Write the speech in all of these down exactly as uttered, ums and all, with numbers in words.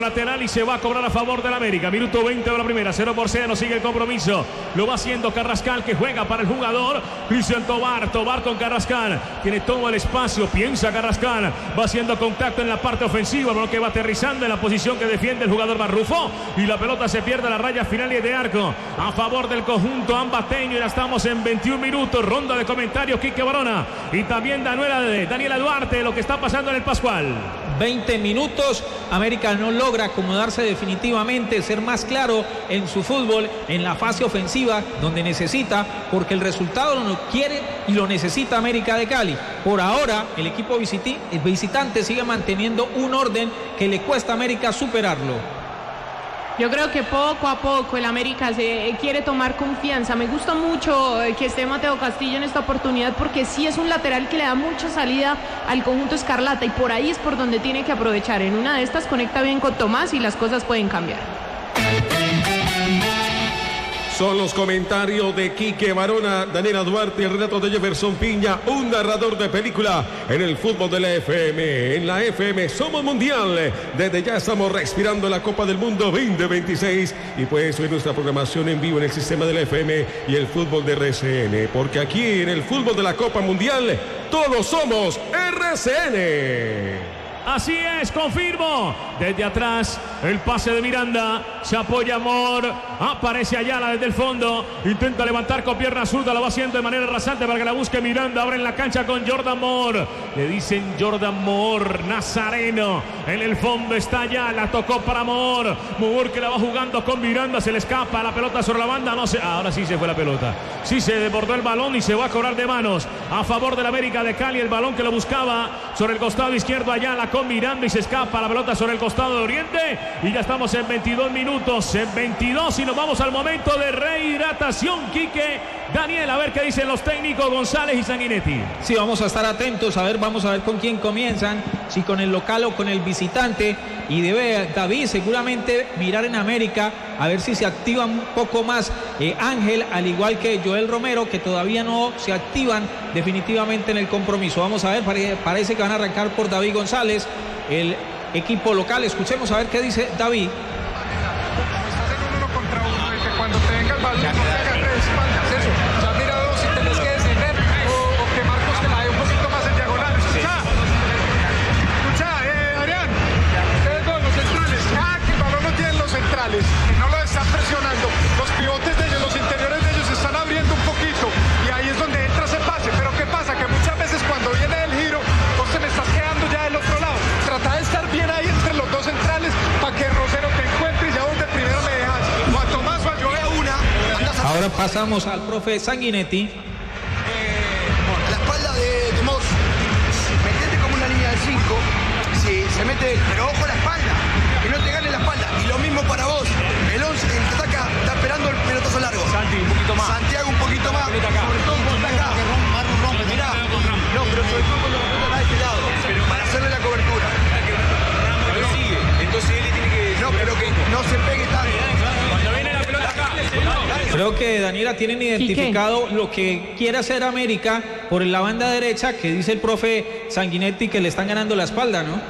Lateral y se va a cobrar a favor del América. Minuto veinte de la primera, cero por cero, sigue el compromiso. Lo va haciendo Carrascal, que juega para el jugador Cristian Tobar. Tobar con Carrascal, tiene todo el espacio, piensa Carrascal, va haciendo contacto en la parte ofensiva, lo que va aterrizando en la posición que defiende el jugador Marrufo, y la pelota se pierde a la raya final y de arco a favor del conjunto ambateño. Ya estamos en veintiún minutos, ronda de comentarios Quique Barona y también Daniela, Daniela Duarte, lo que está pasando en el Pascual. veinte minutos, América no logra acomodarse definitivamente, ser más claro en su fútbol, en la fase ofensiva, donde necesita, porque el resultado lo quiere y lo necesita América de Cali. Por ahora, el equipo visitante sigue manteniendo un orden que le cuesta a América superarlo. Yo creo que poco a poco el América se quiere tomar confianza. Me gusta mucho que esté Mateo Castillo en esta oportunidad, porque sí es un lateral que le da mucha salida al conjunto escarlata, y por ahí es por donde tiene que aprovechar. En una de estas conecta bien con Tomás y las cosas pueden cambiar. Son los comentarios de Quique Barona, Daniela Duarte, el relato de Jefferson Piña, un narrador de película en el fútbol de la F M. En la F M somos mundial. Desde ya estamos respirando la Copa del Mundo veinte veintiséis y puedes ver nuestra programación en vivo en el sistema de la F M y el fútbol de R C N. Porque aquí en el fútbol de la Copa Mundial todos somos R C N. Así es, confirmo. Desde atrás, el pase de Miranda. Se apoya Amor. Aparece Ayala desde el fondo. Intenta levantar con pierna zurda. Lo va haciendo de manera rasante para que la busque Miranda. Ahora en la cancha con Jordan Moore. Le dicen Jordan Moore. Nazareno. En el fondo está Ayala. Tocó para Moore. Moore que la va jugando con Miranda. Se le escapa la pelota sobre la banda. No sé. Ahora sí se fue la pelota. Sí se desbordó el balón y se va a cobrar de manos a favor del América de Cali. El balón que lo buscaba sobre el costado izquierdo. Ayala con Miranda y se escapa la pelota sobre el costado de Oriente, y ya estamos en veintidós minutos, en veintidós, y nos vamos al momento de rehidratación. Quique, Daniel, a ver qué dicen los técnicos González y Sanguinetti. Sí, vamos a estar atentos, a ver, vamos a ver con quién comienzan, si con el local o con el visitante, y debe David seguramente mirar en América, a ver si se activa un poco más eh, Ángel, al igual que Joel Romero, que todavía no se activan definitivamente en el compromiso. Vamos a ver, pare, parece que van a arrancar por David González, el equipo local. Escuchemos a ver qué dice David. Estás en uno contra uno, de que cuando te venga el balón no te hagas de espaldas, eso. O sea, mira dos si tenés que descender, o, o que Marcos que la dé un poquito más en diagonal. Escucha, escucha, eh, Adrián, ustedes dos, los centrales, ah, que el balón no tienen los centrales, no lo están presionando, los pivotes de ellos, los interiores de ellos se están abriendo un poquito, y ahí es donde entra ese pase. Pero ¿qué pasa? Que muchas veces cuando viene el giro, vos te me estás quedando ya del otro lado. Trata de estar bien ahí entre los dos centrales para que Rosero te encuentre y ya vos de primero me dejas o a Tomás o a Joel una. Ahora pasamos al profe Sanguinetti. Eh, bueno, la espalda de, de Moss, metete como una línea de cinco, sí, se mete, pero ojo la espalda, que no te gane la espalda. Y lo mismo para vos, el once, el que ataca, está esperando el pelotazo largo. Santi, un poquito más. Santiago un poquito más, sobre todo cuando está acá. Mirá, no, pero sobre todo cuando la pelota está de este lado, pero para hacerle la cobertura. Pero sigue, entonces él tiene que... No, pero que no se pegue tanto. Cuando viene la pelota acá. Creo que Daniela tienen identificado lo que quiere hacer América por la banda derecha, que dice el profe Sanguinetti que le están ganando la espalda, ¿no?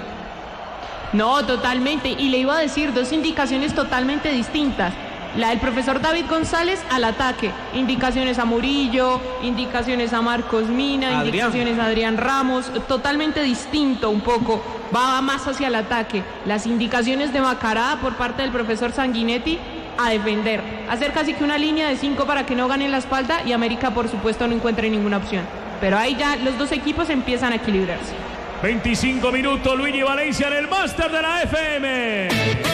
No, totalmente. Y le iba a decir dos indicaciones totalmente distintas. La del profesor David González al ataque. Indicaciones a Murillo, indicaciones a Marcos Mina, Adrián. indicaciones a Adrián Ramos. Totalmente distinto un poco. Va más hacia el ataque. Las indicaciones de Macará por parte del profesor Sanguinetti a defender. Hacer casi que una línea de cinco para que no ganen la espalda, y América por supuesto no encuentre ninguna opción. Pero ahí ya los dos equipos empiezan a equilibrarse. veinticinco minutos, Luigi Valencia en el máster de la F M.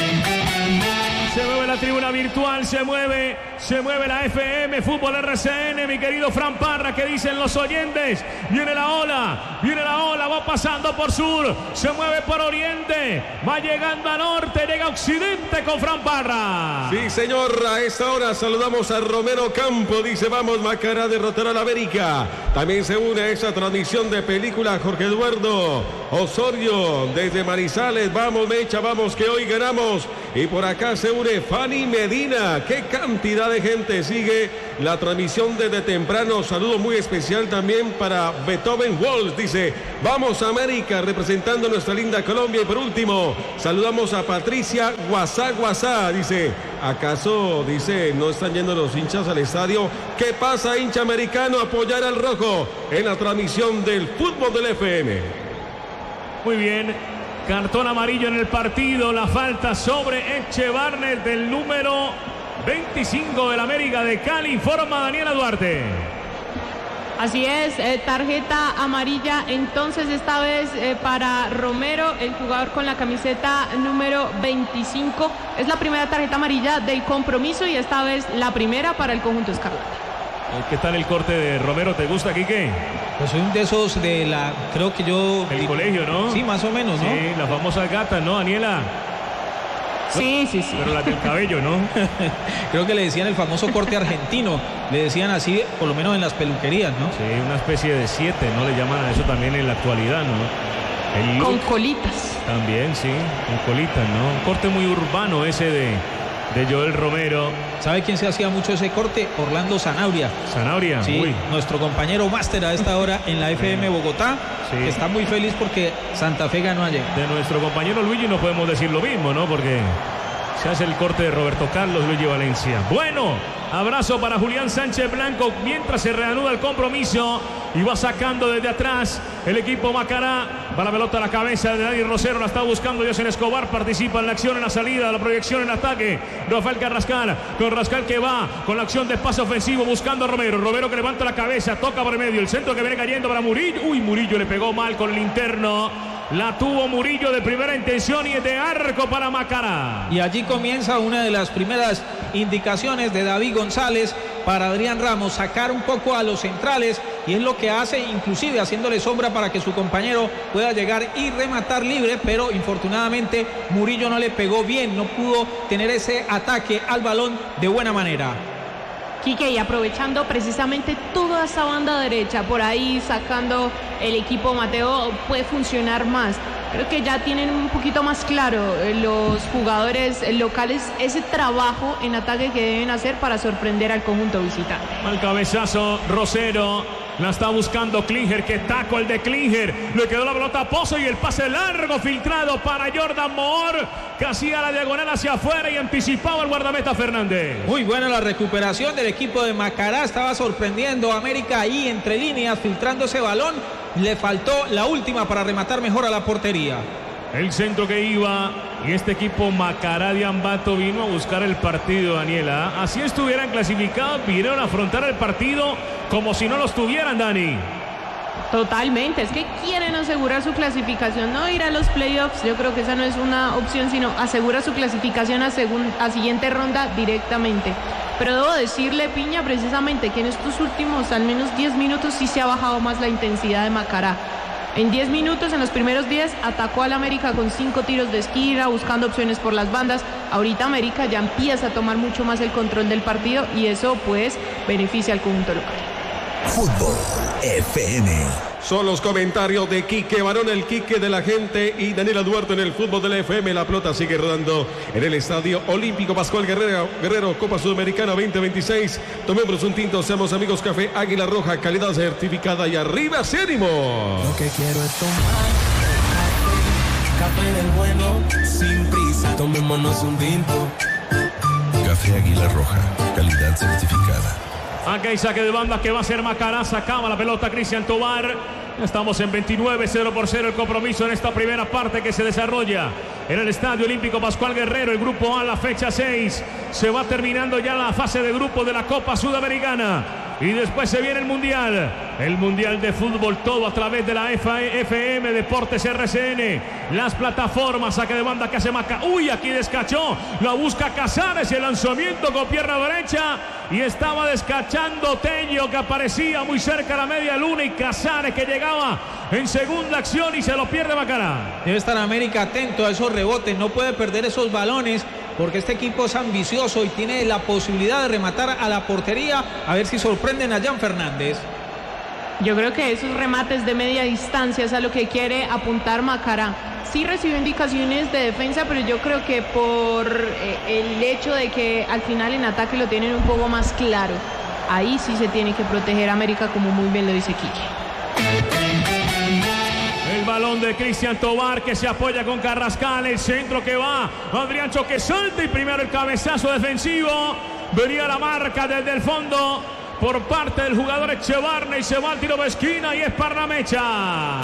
Se mueve la tribuna virtual, se mueve, se mueve la F M, Fútbol R C N, mi querido Fran Parra, que dicen los oyentes. Viene la ola, viene la ola, va pasando por sur, se mueve por oriente, va llegando a norte, llega a occidente con Fran Parra. Sí, señor, a esta hora saludamos a Romero Campo, dice vamos Macará derrotará a la América. También se une a esta transmisión de película Jorge Eduardo Osorio desde Manizales. Vamos Mecha, vamos que hoy ganamos. Y por acá se une Fanny Medina. Qué cantidad de gente sigue la transmisión desde temprano. Saludo muy especial también para Beethoven Walls. Dice, vamos América, representando nuestra linda Colombia. Y por último, saludamos a Patricia Guasá Guasá. Dice, ¿acaso, dice, no están yendo los hinchas al estadio? ¿Qué pasa, hincha americano? Apoyar al rojo en la transmisión del fútbol del F M. Muy bien. Cartón amarillo en el partido. La falta sobre Eche Barnes del número veinticinco del América de Cali. Informa Daniela Duarte. Así es, eh, tarjeta amarilla entonces esta vez eh, para Romero, el jugador con la camiseta número veinticinco. Es la primera tarjeta amarilla del compromiso y esta vez la primera para el conjunto escarlata. ¿Qué tal el corte de Romero? ¿Te gusta, Quique? Pues soy un de esos de la, creo que yo... El colegio, ¿no? Sí, más o menos, ¿no? Sí, la famosa gata, ¿no, Daniela? Sí, sí, sí. Pero la del cabello, ¿no? Creo que le decían el famoso corte argentino. Le decían así, por lo menos en las peluquerías, ¿no? Sí, una especie de siete, ¿no? Le llaman a eso también en la actualidad, ¿no? El con colitas. También, sí, con colitas, ¿no? Un corte muy urbano ese de, de Joel Romero. ¿Sabe quién se hacía mucho ese corte? Orlando Zanabria. Zanabria, sí, uy. Nuestro compañero máster a esta hora en la F M Bogotá, sí. Que está muy feliz porque Santa Fe ganó ayer. De nuestro compañero Luigi no podemos decir lo mismo, ¿no? Porque se hace el corte de Roberto Carlos Luigi Valencia. Bueno, abrazo para Julián Sánchez Blanco mientras se reanuda el compromiso y va sacando desde atrás el equipo Macará. Va la pelota a la cabeza de Dani Rosero, la está buscando José Escobar, participa en la acción, en la salida, la proyección en ataque. Rafael Carrascal, con Rascal que va con la acción de espacio ofensivo buscando a Romero. Romero que levanta la cabeza, toca por el medio, el centro que viene cayendo para Murillo. Uy, Murillo le pegó mal con el interno. La tuvo Murillo de primera intención y es de arco para Macará. Y allí comienza una de las primeras indicaciones de David González para Adrián Ramos, sacar un poco a los centrales, y es lo que hace, inclusive haciéndole sombra para que su compañero pueda llegar y rematar libre, pero infortunadamente Murillo no le pegó bien, no pudo tener ese ataque al balón de buena manera. Quique, y aprovechando precisamente toda esa banda derecha, por ahí sacando el equipo Mateo, puede funcionar más. Creo que ya tienen un poquito más claro eh, los jugadores locales ese trabajo en ataque que deben hacer para sorprender al conjunto visitante. Mal cabezazo, Rosero. La está buscando Klinger, que taco el de Klinger. Le quedó la pelota a Pozo y el pase largo filtrado para Jordan Moore, que hacía la diagonal hacia afuera y anticipaba el guardameta Fernández. Muy buena la recuperación del equipo de Macará. Estaba sorprendiendo a América ahí entre líneas, filtrando ese balón. Le faltó la última para rematar mejor a la portería. El centro que iba, y este equipo Macará de Ambato vino a buscar el partido, Daniela. Así estuvieran clasificados, vinieron a afrontar el partido como si no los tuvieran, Dani. Totalmente, es que quieren asegurar su clasificación, no ir a los playoffs. Yo creo que esa no es una opción, sino asegurar su clasificación a, segun, a siguiente ronda directamente. Pero debo decirle, Piña, precisamente que en estos últimos al menos diez minutos sí se ha bajado más la intensidad de Macará. En diez minutos, en los primeros diez, atacó al América con cinco tiros de esquina, buscando opciones por las bandas. Ahorita América ya empieza a tomar mucho más el control del partido y eso pues beneficia al conjunto local. Fútbol F M. Son los comentarios de Quique Barón, el Quique de la gente, y Daniela Duarte en el fútbol de la F M. La pelota sigue rodando en el Estadio Olímpico Pascual Guerrero, Guerrero Copa Sudamericana veinte veintiséis. Tomemos un tinto, seamos amigos. Café Águila Roja, calidad certificada, y arriba se ánimo. Lo que quiero es tomar café del bueno, sin prisa, tomémonos un tinto. Café Águila Roja, calidad certificada. Acá hay saque de banda que va a ser Macará. Sacaba la pelota Cristian Tobar. Estamos en veintinueve, cero por cero el compromiso en esta primera parte que se desarrolla en el Estadio Olímpico Pascual Guerrero. El grupo A, la fecha seis. Se va terminando ya la fase de grupo de la Copa Sudamericana. Y después se viene el Mundial. El Mundial de Fútbol, todo a través de la F M Deportes R C N. Las plataformas, saque de banda que hace Maca. Uy, aquí descachó. La busca Casares, el lanzamiento con pierna derecha. Y estaba descachando Tello, que aparecía muy cerca a la media luna. Y Casares, que llegaba en segunda acción y se lo pierde Macará. Debe estar América atento a esos rebotes. No puede perder esos balones, porque este equipo es ambicioso y tiene la posibilidad de rematar a la portería. A ver si sorprenden a Jan Fernández. Yo creo que esos remates de media distancia es a lo que quiere apuntar Macará. Sí recibió indicaciones de defensa, pero yo creo que por eh, el hecho de que al final en ataque lo tienen un poco más claro. ahí sí se tiene que proteger a América, como muy bien lo dice Quique. El balón de Cristian Tobar, que se apoya con Carrascal, el centro que va, Adriancho que salta y primero el cabezazo defensivo, venía la marca desde el fondo por parte del jugador Echevarne y se va al tiro de esquina y es Parnamecha.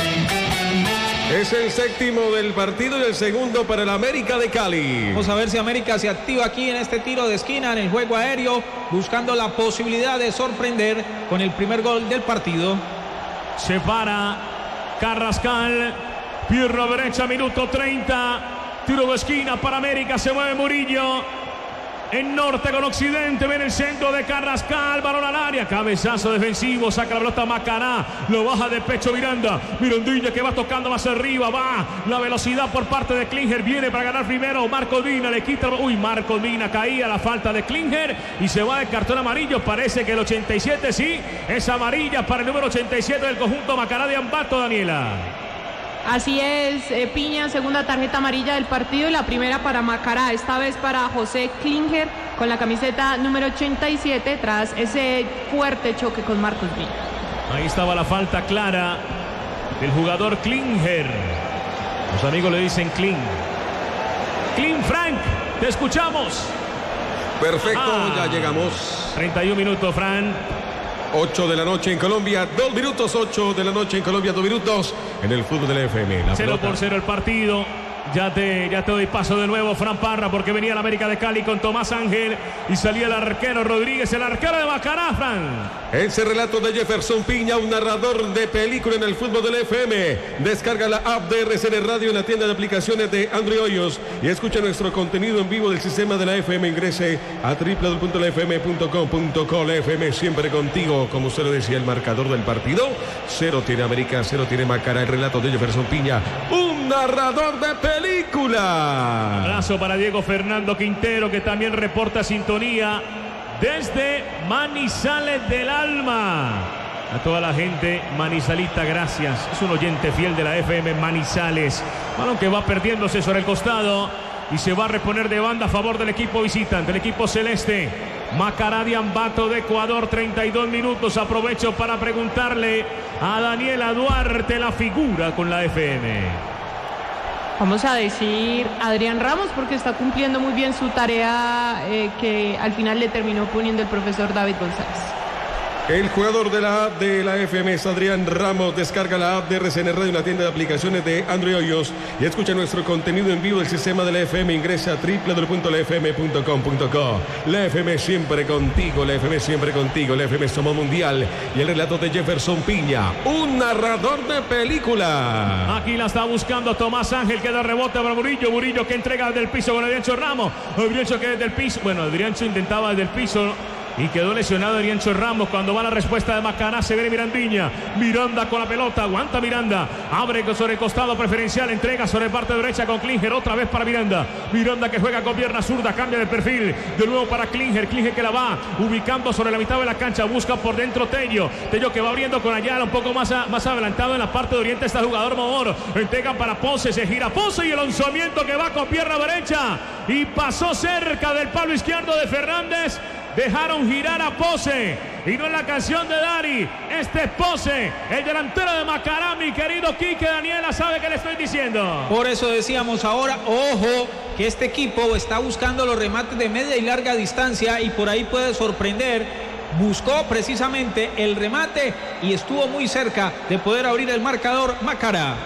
Es el séptimo del partido y el segundo para el América de Cali. Vamos a ver si América se activa aquí en este tiro de esquina, en el juego aéreo, buscando la posibilidad de sorprender con el primer gol del partido. Se para Carrascal, pierna derecha, minuto treinta, tiro de esquina para América, se mueve Murillo. En norte con occidente, ven el centro de Carrascal, balón al área, cabezazo defensivo, saca la pelota Macará, lo baja de pecho Miranda, Mirandilla que va tocando más arriba, va la velocidad por parte de Klinger, viene para ganar primero, Marco Dina le quita, uy, Marco Dina caía la falta de Klinger y se va de cartón amarillo, parece que el ochenta y siete sí, es amarilla para el número ochenta y siete del conjunto Macará de Ambato, Daniela. Así es, eh, Piña, segunda tarjeta amarilla del partido y la primera para Macará, esta vez para José Klinger con la camiseta número ochenta y siete tras ese fuerte choque con Marcos Villa. Ahí estaba la falta clara del jugador Klinger. Los amigos le dicen Kling. Kling Frank, te escuchamos. Perfecto, ah, ya llegamos. treinta y un minutos, Fran. ocho de la noche en Colombia, dos minutos, ocho de la noche en Colombia, dos minutos en el fútbol de la F M. La cero por cero el partido. Ya te, ya te doy paso de nuevo, Fran Parra, porque venía la América de Cali con Tomás Ángel y salía el arquero Rodríguez, el arquero de Macará, Fran. Ese relato de Jefferson Piña, un narrador de película en el fútbol de la F M. Descarga la app de R C N Radio en la tienda de aplicaciones de Android Hoyos y escucha nuestro contenido en vivo del sistema de la F M. Ingrese a doble u doble u doble u punto la f m punto com punto co. La F M siempre contigo, como usted lo decía, el marcador del partido. Cero tiene América, cero tiene Macará. El relato de Jefferson Piña, un narrador de película. Abrazo para Diego Fernando Quintero, que también reporta sintonía desde Manizales del Alma. A toda la gente manizalita, gracias. Es un oyente fiel de la F M Manizales. Balón que va perdiéndose sobre el costado y se va a reponer de banda a favor del equipo visitante, del equipo celeste. Macará de Ambato de Ecuador, treinta y dos minutos. Aprovecho para preguntarle a Daniela Duarte la figura con la F M. Vamos a decir Adrián Ramos, porque está cumpliendo muy bien su tarea eh, que al final le terminó poniendo el profesor David González. El jugador de la app de la F M es Adrián Ramos. Descarga la app de R C N Radio en la tienda de aplicaciones de Android Hoyos y escucha nuestro contenido en vivo del sistema de la F M. Ingresa a doble u doble u doble u punto la f m punto com punto co. La F M siempre contigo, la F M siempre contigo, la F M somos mundial. Y el relato de Jefferson Piña, un narrador de película. Aquí la está buscando Tomás Ángel, que da rebote para Murillo. Murillo que entrega desde el piso con Adriancho Ramos. Adriancho que desde el piso, bueno, Adriancho intentaba desde el piso y quedó lesionado Adriancho Ramos. Cuando va la respuesta de Macará, se viene Mirandiña. Miranda con la pelota, aguanta Miranda, abre sobre el costado preferencial, entrega sobre parte derecha con Klinger, otra vez para Miranda. Miranda que juega con pierna zurda, cambia de perfil, de nuevo para Klinger. Klinger que la va ubicando sobre la mitad de la cancha, busca por dentro Tello. Tello que va abriendo con Ayala, un poco más, a, más adelantado en la parte de oriente está el jugador Momor. Entrega para Ponce, se gira Ponce y el lanzamiento que va con pierna derecha y pasó cerca del palo izquierdo de Fernández. Dejaron girar a Pose y no en la canción de Dari. Este es Pose, el delantero de Macará, mi querido Quique. Daniela sabe qué le estoy diciendo. Por eso decíamos ahora, ojo, que este equipo está buscando los remates de media y larga distancia y por ahí puede sorprender. Buscó precisamente el remate y estuvo muy cerca de poder abrir el marcador Macará.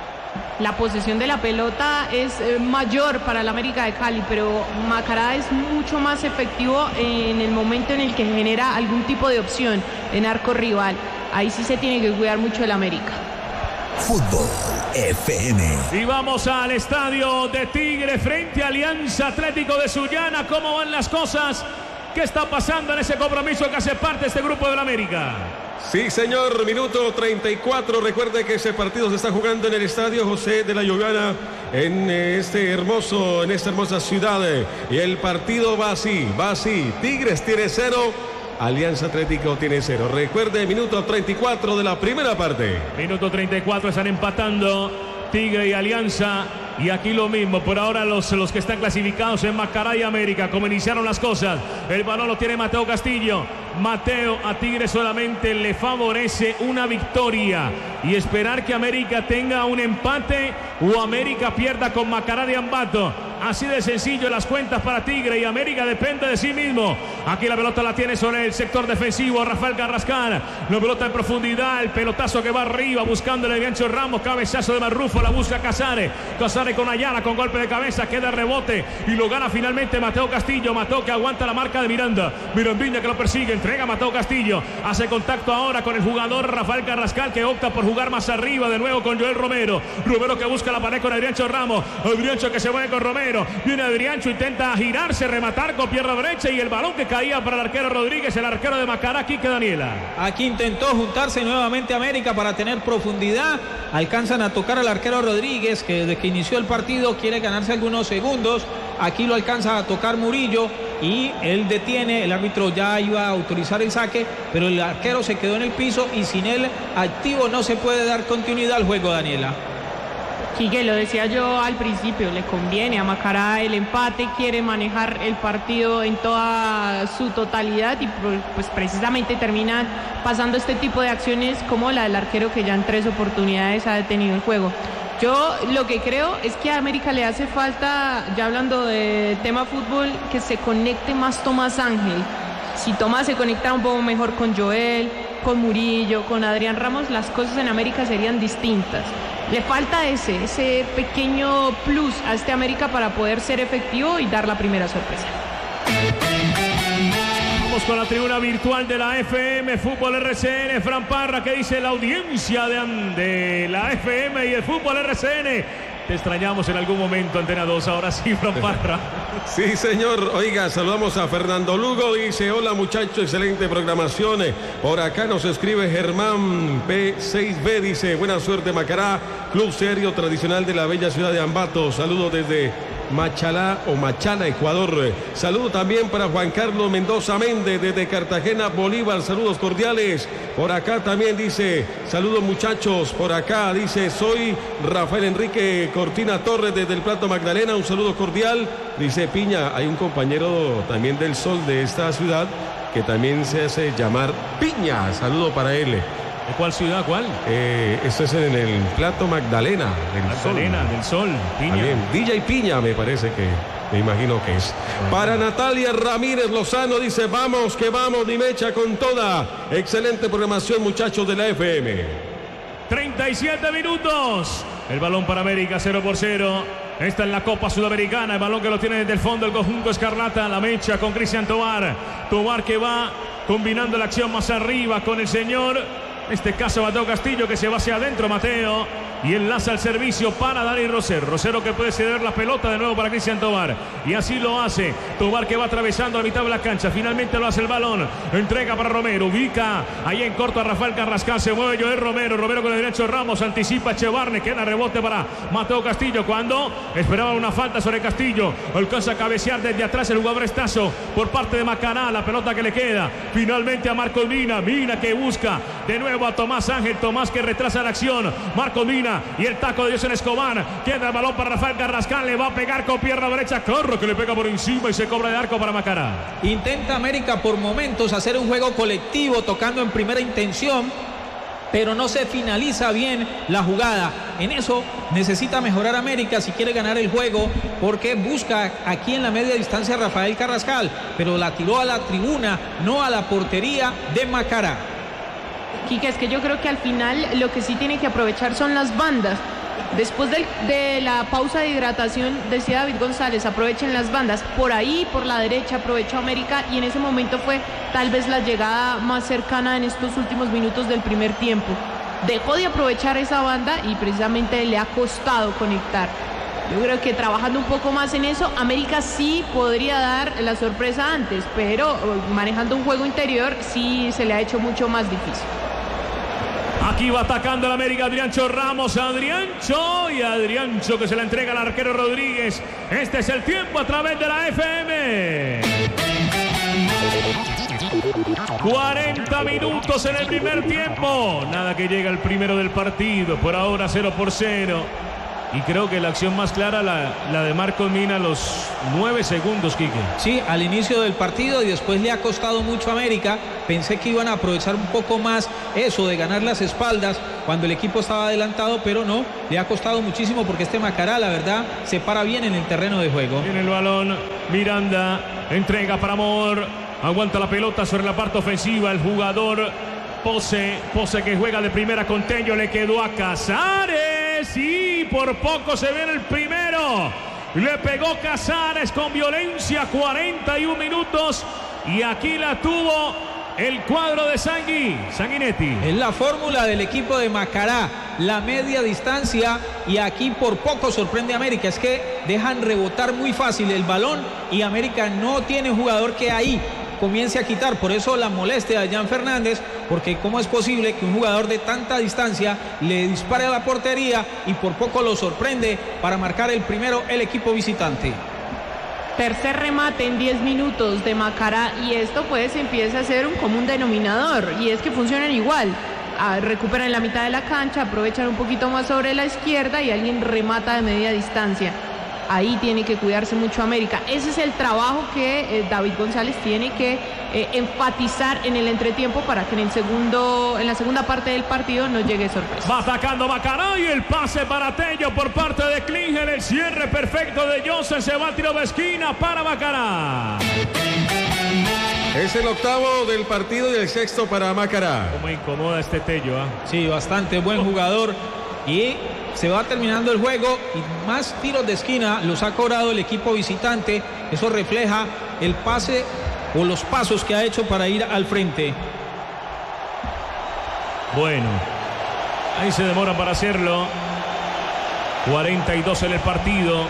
La posesión de la pelota es eh, mayor para el América de Cali, pero Macará es mucho más efectivo en el momento en el que genera algún tipo de opción en arco rival. Ahí sí se tiene que cuidar mucho el América. Fútbol F M. Y vamos al estadio de Tigre frente a Alianza Atlético de Sullana. ¿Cómo van las cosas? ¿Qué está pasando en ese compromiso que hace parte de este grupo del América? Sí, señor, minuto treinta y cuatro. Recuerde que ese partido se está jugando en el estadio José de la Llorona, en este hermoso, en esta hermosa ciudad. Y el partido va así, va así. Tigres tiene cero, Alianza Atlético tiene cero. Recuerde, minuto treinta y cuatro de la primera parte. Minuto treinta y cuatro, están empatando Tigre y Alianza. Y aquí lo mismo, por ahora los, los que están clasificados en Macará y América, como iniciaron las cosas. El balón lo tiene Mateo Castillo. Mateo, a Tigre solamente le favorece una victoria y esperar que América tenga un empate o América pierda con Macará de Ambato. Así de sencillo las cuentas para Tigre, y América depende de sí mismo. Aquí la pelota la tiene sobre el sector defensivo Rafael Carrascal. La pelota en profundidad, el pelotazo que va arriba buscándole Adriancho Ramos. Cabezazo de Marrufo, la busca Casares. Casares con Ayala, con golpe de cabeza, queda rebote y lo gana finalmente Mateo Castillo. Mateo que aguanta la marca de Miranda. Mirandiña que lo persigue, entrega a Mateo Castillo. Hace contacto ahora con el jugador Rafael Carrascal, que opta por jugar más arriba de nuevo con Joel Romero. Romero que busca la pared con Adriancho Ramos. Adriancho que se mueve con Romero. Viene Adriancho, intenta girarse, rematar con pierna derecha, y el balón que caía para el arquero Rodríguez, el arquero de Macará, Quique Daniela. Aquí intentó juntarse nuevamente América para tener profundidad. Alcanzan a tocar al arquero Rodríguez, que desde que inició el partido quiere ganarse algunos segundos. Aquí lo alcanza a tocar Murillo y él detiene. El árbitro ya iba a autorizar el saque, pero el arquero se quedó en el piso y sin él activo no se puede dar continuidad al juego, Daniela. Quique, lo decía yo al principio, le conviene a Macará el empate, quiere manejar el partido en toda su totalidad y pues precisamente terminan pasando este tipo de acciones como la del arquero, que ya en tres oportunidades ha detenido el juego. Yo lo que creo es que a América le hace falta, ya hablando de tema fútbol, que se conecte más Tomás Ángel. Si Tomás se conecta un poco mejor con Joel, con Murillo, con Adrián Ramos, las cosas en América serían distintas. Le falta ese, ese pequeño plus a este América para poder ser efectivo y dar la primera sorpresa. Vamos con la tribuna virtual de la F M Fútbol R C N. Fran Parra, que dice la audiencia de, de la F M y el Fútbol R C N. Te extrañamos en algún momento, Antena dos. Ahora sí, Fran Parra. Sí, señor. Oiga, saludamos a Fernando Lugo. Dice, hola muchachos, excelente programación. Por acá nos escribe Germán P seis B. Dice, buena suerte Macará, club serio tradicional de la bella ciudad de Ambato. Saludos desde Machalá o Machala, Ecuador. Saludo también para Juan Carlos Mendoza Méndez desde Cartagena, Bolívar. Saludos cordiales. Por acá también dice, saludos muchachos. Por acá dice, soy Rafael Enrique Cortina Torres desde el Plato Magdalena. Un saludo cordial. Dice Piña, hay un compañero también del Sol de esta ciudad que también se hace llamar Piña. Saludo para él. ¿De cuál ciudad? ¿Cuál? Eh, esto es en el Plato Magdalena del Magdalena, Sol. del Sol, Piña. También, D J Piña me parece que, me imagino que es. Para Natalia Ramírez Lozano dice, vamos que vamos, Dimecha con toda. Excelente programación muchachos de la F M. treinta y siete minutos. El balón para América, cero por cero. Esta es la Copa Sudamericana. El balón que lo tiene desde el fondo el conjunto Escarlata. La mecha con Cristian Tobar. Tobar que va combinando la acción más arriba con el señor, en este caso Mateo Castillo, que se va hacia adentro, Mateo, y enlaza el servicio para Dani Rosero. Rosero que puede ceder la pelota de nuevo para Cristian Tobar, y así lo hace. Tobar que va atravesando la mitad de la cancha, finalmente lo hace el balón, entrega para Romero, ubica ahí en corto a Rafael Carrascal, se mueve Joel Romero, Romero con el derecho Ramos, anticipa Echevarne, queda rebote para Mateo Castillo, cuando esperaba una falta sobre Castillo, alcanza a cabecear desde atrás el jugador Estazo por parte de Macará, la pelota que le queda finalmente a Marcos Mina, Mina que busca de nuevo a Tomás Ángel, Tomás que retrasa la acción, Marcos Mina y el taco de Jason Escobar, queda el balón para Rafael Carrascal, le va a pegar con pierna derecha, Corro que le pega por encima y se cobra de arco para Macará. Intenta América por momentos hacer un juego colectivo tocando en primera intención, pero no se finaliza bien la jugada. En eso necesita mejorar América si quiere ganar el juego, porque busca aquí en la media distancia a Rafael Carrascal, pero la tiró a la tribuna, no a la portería de Macará. Quique, es que yo creo que al final lo que sí tiene que aprovechar son las bandas. Después de, de la pausa de hidratación, decía David González, aprovechen las bandas. Por ahí, por la derecha, aprovechó América y en ese momento fue tal vez la llegada más cercana en estos últimos minutos del primer tiempo. Dejó de aprovechar esa banda y precisamente le ha costado conectar. Yo creo que trabajando un poco más en eso, América sí podría dar la sorpresa antes, pero manejando un juego interior sí se le ha hecho mucho más difícil. Aquí va atacando el América Adriancho Ramos, Adriancho y Adriancho que se la entrega al arquero Rodríguez. Este es el tiempo a través de la F M. cuarenta minutos en el primer tiempo. Nada que llega el primero del partido. Por ahora cero por cero. Y creo que la acción más clara, la, la de Marcos Mina, a los nueve segundos, Quique. Sí, al inicio del partido, y después le ha costado mucho a América. Pensé que iban a aprovechar un poco más eso de ganar las espaldas cuando el equipo estaba adelantado, pero no, le ha costado muchísimo porque este Macará, la verdad, se para bien en el terreno de juego. Tiene el balón Miranda, entrega para Amor, aguanta la pelota sobre la parte ofensiva, el jugador Pose, Pose que juega de primera con Tello, le quedó a Casares y por poco se viene el primero. Le pegó Casares con violencia, cuarenta y un minutos, y aquí la tuvo el cuadro de Sangui, Sanguinetti. Es la fórmula del equipo de Macará, la media distancia, y aquí por poco sorprende a América. Es que dejan rebotar muy fácil el balón y América no tiene jugador que ahí comience a quitar. Por eso la molestia de Jan Fernández, porque cómo es posible que un jugador de tanta distancia le dispare a la portería y por poco lo sorprende para marcar el primero el equipo visitante. Tercer remate en diez minutos de Macará, y esto pues empieza a ser un común denominador, y es que funcionan igual. Ah, recuperan la mitad de la cancha, aprovechan un poquito más sobre la izquierda y alguien remata de media distancia. Ahí tiene que cuidarse mucho América. Ese es el trabajo que eh, David González tiene que eh, enfatizar en el entretiempo para que en el segundo, en la segunda parte del partido no llegue sorpresa. Va atacando Macará y el pase para Tello por parte de Klinger. El cierre perfecto de Joseph. Se va al tiro de esquina para Macará. Es el octavo del partido y el sexto para Macará. Cómo incomoda este Tello, ¿eh? Sí, bastante buen jugador. Y se va terminando el juego y más tiros de esquina los ha cobrado el equipo visitante. Eso refleja el pase o los pasos que ha hecho para ir al frente. Bueno, ahí se demora para hacerlo. cuarenta y dos en el partido.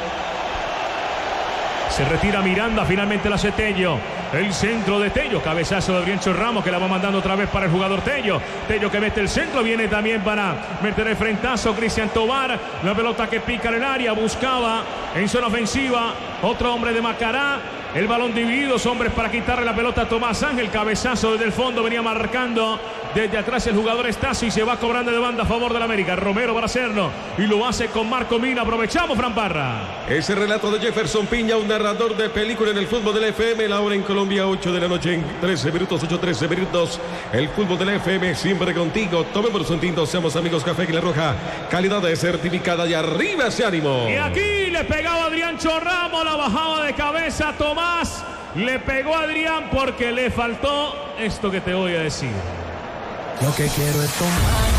Se retira Miranda, finalmente la hace Tello. El centro de Tello, cabezazo de Adriancho Ramos que la va mandando otra vez para el jugador Tello. Tello que mete el centro, viene también para meter el frentazo Cristian Tobar. La pelota que pica en el área, buscaba en zona ofensiva otro hombre de Macará. El balón dividido, hombres para quitarle la pelota a Tomás Ángel. Cabezazo desde el fondo, venía marcando desde atrás el jugador Estacio y se va cobrando de banda a favor del América. Romero para hacerlo y lo hace con Marco Mina. Aprovechamos, Fran Parra. Ese relato de Jefferson Piña, un narrador de película en el fútbol del F M. La hora en Colombia, ocho de la noche en trece minutos, ocho trece minutos. El fútbol del F M siempre contigo. Tomemos un tinto, seamos amigos. Café Águila Roja, calidad de certificada y arriba ese ánimo. Y aquí le pegaba Adriancho Ramos, la bajaba de cabeza Tomás. Le pegó a Adrián porque le faltó esto que te voy a decir. Lo que quiero es tomar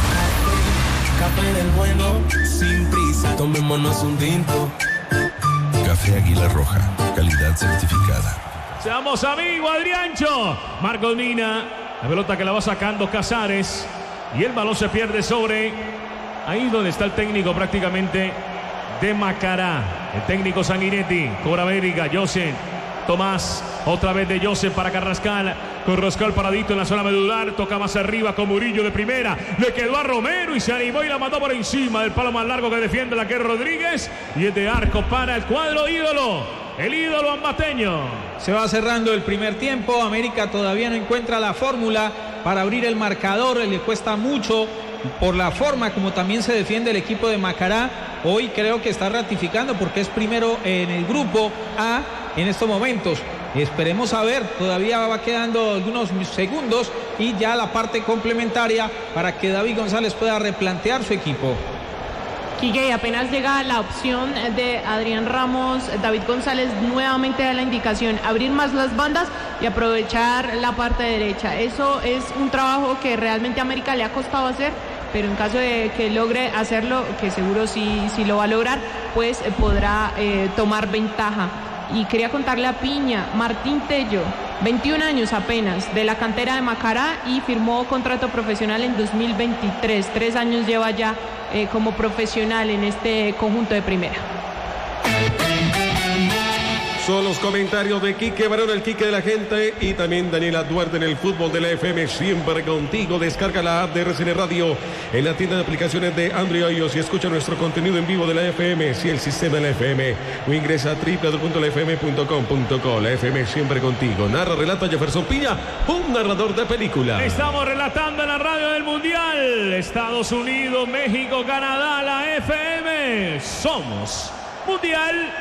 café, café del bueno, sin prisa, tomémonos un tinto. Café Águila Roja, calidad certificada. Seamos amigos, Adriancho. Marcos Mina, la pelota que la va sacando Casares y el balón se pierde sobre ahí donde está el técnico prácticamente de Macará, el técnico Sanguinetti. Cobra América, Joseph Tomás, otra vez de Joseph para Carrascal. Carrascal paradito en la zona medular, toca más arriba con Murillo de primera, le quedó a Romero y se animó y la mandó por encima del palo más largo que defiende la que es Rodríguez, y es de arco para el cuadro ídolo, el ídolo ambateño. Se va cerrando el primer tiempo. América todavía no encuentra la fórmula para abrir el marcador, le cuesta mucho por la forma como también se defiende el equipo de Macará. Hoy creo que está ratificando porque es primero en el grupo A en estos momentos. Esperemos a ver, todavía va quedando algunos segundos y ya la parte complementaria para que David González pueda replantear su equipo. Quique, apenas llega la opción de Adrián Ramos, David González nuevamente da la indicación, abrir más las bandas y aprovechar la parte derecha. Eso es un trabajo que realmente a América le ha costado hacer, pero en caso de que logre hacerlo, que seguro sí, sí lo va a lograr, pues eh, podrá eh, tomar ventaja. Y quería contarle a Piña, Martín Tello, veintiún años apenas, de la cantera de Macará, y firmó contrato profesional en dos mil veintitrés. Tres años lleva ya eh, como profesional en este conjunto de primera. Son los comentarios de Quique Barona, el Quique de la gente, y también Daniela Duarte en el fútbol de la F M, siempre contigo. Descarga la app de R C N Radio en la tienda de aplicaciones de Android y iOS y escucha nuestro contenido en vivo de la F M, si el sistema de la F M, o ingresa a doble u doble u doble u punto la f m punto com punto co. La F M siempre contigo. Narra, relata Jefferson Piña, un narrador de película. Estamos relatando en la radio del Mundial. Estados Unidos, México, Canadá, la F M. Somos Mundial.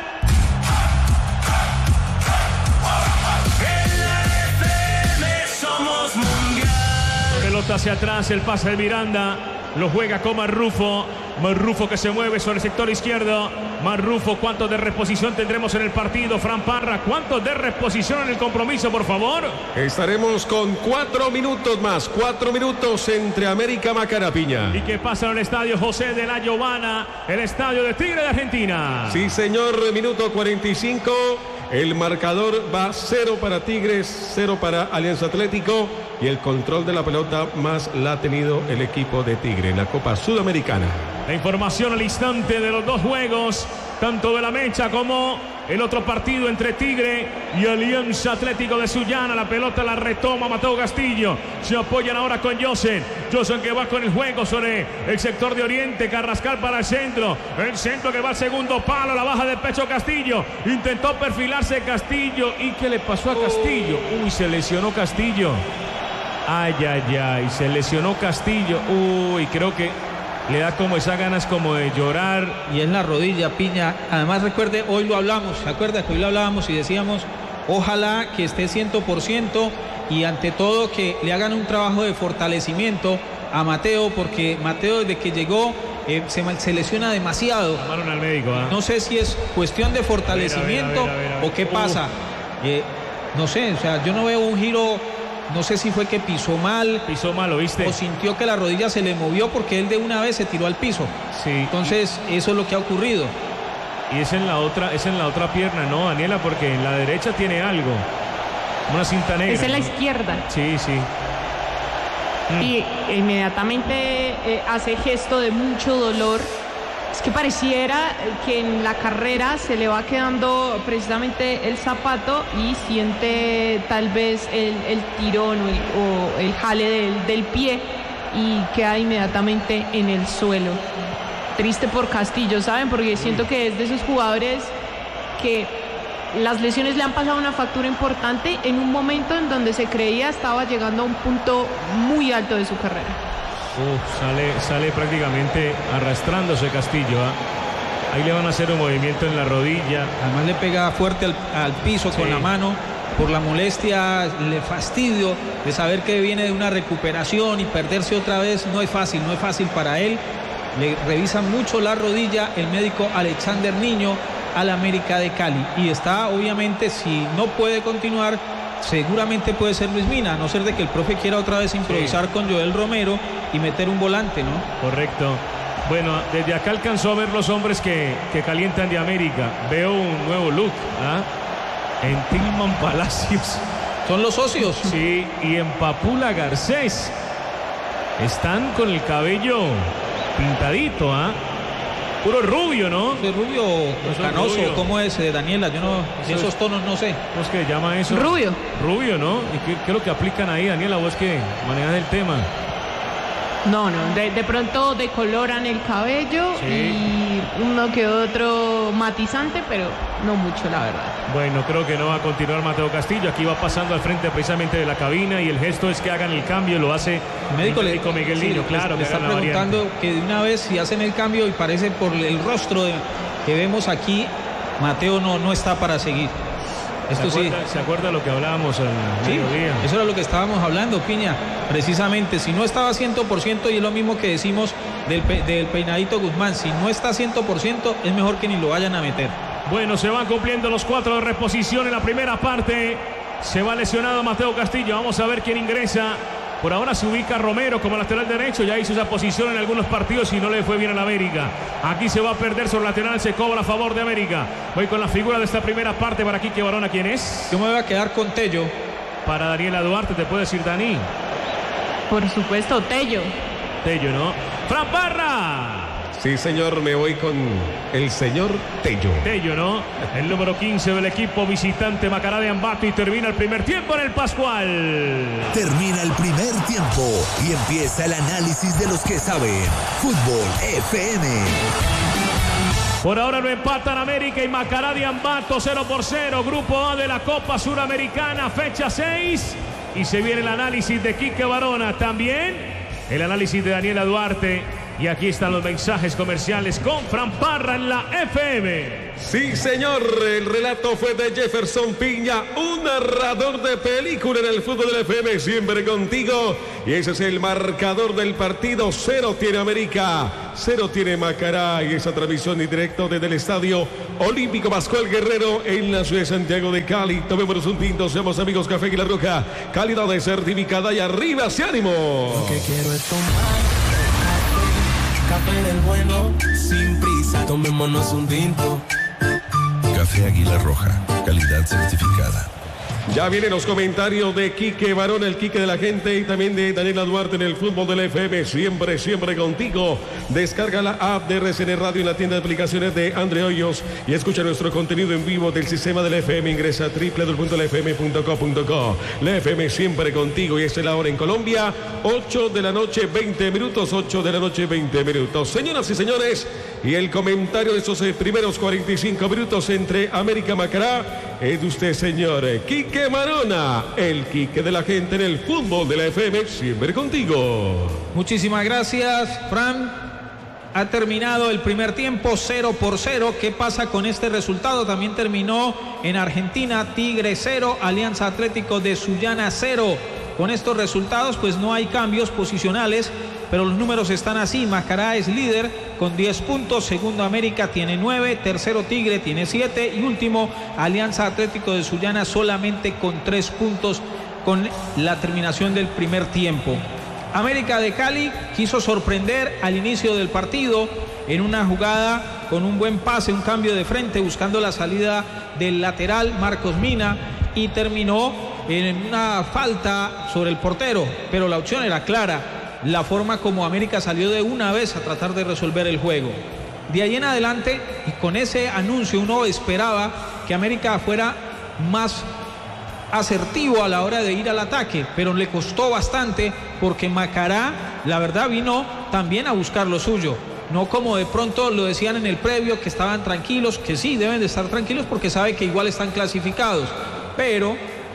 Somos mundial. Pelota hacia atrás, el pase de Miranda. Lo juega con Marrufo. Marrufo que se mueve sobre el sector izquierdo. Marrufo, ¿cuántos de reposición tendremos en el partido? Fran Parra, ¿cuántos de reposición en el compromiso, por favor? Estaremos con cuatro minutos más. Cuatro minutos entre América Macará, Piña. ¿Y qué pasa en el estadio José de la Giovana? El estadio de Tigre de Argentina. Sí, señor, minuto cuarenta y cinco. El marcador va cero para Tigres, cero para Alianza Atlético. Y el control de la pelota más la ha tenido el equipo de Tigre en la Copa Sudamericana. La información al instante de los dos juegos, tanto de la mecha como el otro partido entre Tigre y Alianza Atlético de Sullana. La pelota la retoma Mateo Castillo. Se apoyan ahora con Josen. Josen que va con el juego sobre el sector de Oriente. Carrascal para el centro. El centro que va al segundo palo. La baja de pecho Castillo. Intentó perfilarse Castillo. ¿Y qué le pasó a Castillo? Uy, se lesionó Castillo. Ay, ay, ay. Se lesionó Castillo. Uy, creo que le da como esas ganas como de llorar. Y en la rodilla, Piña. Además, recuerde, hoy lo hablamos. ¿Se acuerda que hoy lo hablábamos y decíamos, ojalá que esté cien por ciento y ante todo que le hagan un trabajo de fortalecimiento a Mateo, porque Mateo desde que llegó eh, se, se lesiona demasiado. Llamaron al médico, ¿eh? No sé si es cuestión de fortalecimiento a ver, a ver, a ver, a ver. o qué pasa. Uh. Eh, no sé, o sea, yo no veo un giro. No sé si fue que pisó mal. Pisó mal, ¿lo viste? O sintió que la rodilla se le movió porque él de una vez se tiró al piso. Sí. Entonces, y, eso es lo que ha ocurrido. Y es en la otra, es en la otra pierna, ¿no, Daniela? Porque en la derecha tiene algo. Una cinta negra. Es en la ¿no? izquierda. Sí, sí. Mm. Y inmediatamente eh, hace gesto de mucho dolor. Es que pareciera que en la carrera se le va quedando precisamente el zapato y siente tal vez el, el tirón o el, o el jale del, del pie y queda inmediatamente en el suelo. Triste por Castillo, ¿saben? Porque siento que es de esos jugadores que las lesiones le han pasado una factura importante en un momento en donde se creía estaba llegando a un punto muy alto de su carrera. Uf, sale, sale prácticamente arrastrándose Castillo, ¿eh? Ahí le van a hacer un movimiento en la rodilla. Además le pega fuerte al, al piso sí. con la mano por la molestia, el fastidio de saber que viene de una recuperación y perderse otra vez. No es fácil, no es fácil para él. Le revisan mucho la rodilla el médico Alexander Niño al América de Cali. Y está obviamente, si no puede continuar, seguramente puede ser Luis Mina, a no ser de que el profe quiera otra vez improvisar sí. con Joel Romero y meter un volante, ¿no? Correcto. Bueno, desde acá alcanzó a ver los hombres que, que calientan de América. Veo un nuevo look, ¿ah? En Tilman Palacios. ¿Son los socios? Sí, y en Papula Garcés. Están con el cabello pintadito, ¿ah? Puro rubio, ¿no? ¿Es rubio o canoso? Rubio. ¿Cómo es, eh, Daniela? Yo no, eso esos es, tonos no sé. ¿Cómo es que llama eso? Rubio. Rubio, ¿no? ¿Y qué, qué es lo que aplican ahí, Daniela? ¿Vos que manejas el tema? No, no, de, de pronto decoloran el cabello sí. y uno que otro matizante, pero no mucho, la verdad. Bueno, creo que no va a continuar Mateo Castillo. Aquí va pasando al frente precisamente de la cabina y el gesto es que hagan el cambio, lo hace el médico, el médico le, Miguel sí, Niño, claro. Le que está preguntando que de una vez si hacen el cambio y parece por el rostro de, que vemos aquí, Mateo no, no está para seguir. Esto ¿Se acuerda, sí. ¿Se acuerda lo que hablábamos al sí, mediodía? Eso era lo que estábamos hablando, Piña. Precisamente, si no estaba cien por ciento, y es lo mismo que decimos del, pe del peinadito Guzmán, si no está cien por ciento, es mejor que ni lo vayan a meter. Bueno, se van cumpliendo los cuatro de reposición en la primera parte. Se va lesionado Mateo Castillo. Vamos a ver quién ingresa. Por ahora se ubica Romero como lateral derecho. Ya hizo esa posición en algunos partidos y no le fue bien a la América. Aquí se va a perder sobre lateral. Se cobra a favor de América. Voy con la figura de esta primera parte para Quique Barona. ¿Quién es? Yo me voy a quedar con Tello. Para Daniela Duarte, ¿te puede decir Dani? Por supuesto, Tello. Tello, ¿no? ¡Fran Parra! Sí, señor, me voy con el señor Tello. Tello, ¿no? El número quince del equipo visitante Macará de Ambato, y termina el primer tiempo en el Pascual. Termina el primer tiempo y empieza el análisis de los que saben. Fútbol F M. Por ahora lo empatan América y Macará de Ambato, cero por cero. Grupo A de la Copa Suramericana, fecha seis. Y se viene el análisis de Quique Barona. También el análisis de Daniela Duarte. Y aquí están los mensajes comerciales con Fran Parra en la F M. Sí, señor, el relato fue de Jefferson Piña, un narrador de película en el fútbol del F M, siempre contigo. Y ese es el marcador del partido. Cero tiene América, cero tiene Macará. Y esa transmisión en directo desde el Estadio Olímpico Pascual Guerrero en la ciudad de Santiago de Cali. Tomémonos un tinto, seamos amigos, Café Águila Roja, calidad de certificada y arriba, ¡se ánimo! Lo que quiero es tomar café del bueno, sin prisa, tomémonos un tinto. Café Águila Roja, calidad certificada. Ya vienen los comentarios de Quique Barona, el Quique de la gente, y también de Daniela Duarte en el fútbol del F M. Siempre, siempre contigo. Descarga la app de R C N Radio en la tienda de aplicaciones de Andre Hoyos y escucha nuestro contenido en vivo del sistema del F M. Ingresa a doble u doble u doble u punto f m punto co punto co. La F M siempre contigo, y esta es la hora en Colombia. ocho de la noche, veinte minutos. ocho de la noche, veinte minutos. Señoras y señores, y el comentario de esos primeros cuarenta y cinco minutos entre América Macará es de usted, señor Quique Barona, el Quique de la gente en el fútbol de la F M, siempre contigo. Muchísimas gracias, Fran. Ha terminado el primer tiempo cero por cero. ¿Qué pasa con este resultado? También terminó en Argentina, Tigre cero, Alianza Atlético de Sullana cero. Con estos resultados pues no hay cambios posicionales, pero los números están así. Macará es líder con diez puntos, segundo América tiene nueve, tercero Tigre tiene siete y último Alianza Atlético de Sullana solamente con tres puntos con la terminación del primer tiempo. América de Cali quiso sorprender al inicio del partido en una jugada con un buen pase, un cambio de frente buscando la salida del lateral Marcos Mina, y terminó en una falta sobre el portero, pero la opción era clara, la forma como América salió de una vez a tratar de resolver el juego. De ahí en adelante, y con ese anuncio uno esperaba que América fuera más asertivo a la hora de ir al ataque, pero le costó bastante porque Macará, la verdad, vino también a buscar lo suyo. No como de pronto lo decían en el previo, que estaban tranquilos, que sí, deben de estar tranquilos porque sabe que igual están clasificados, pero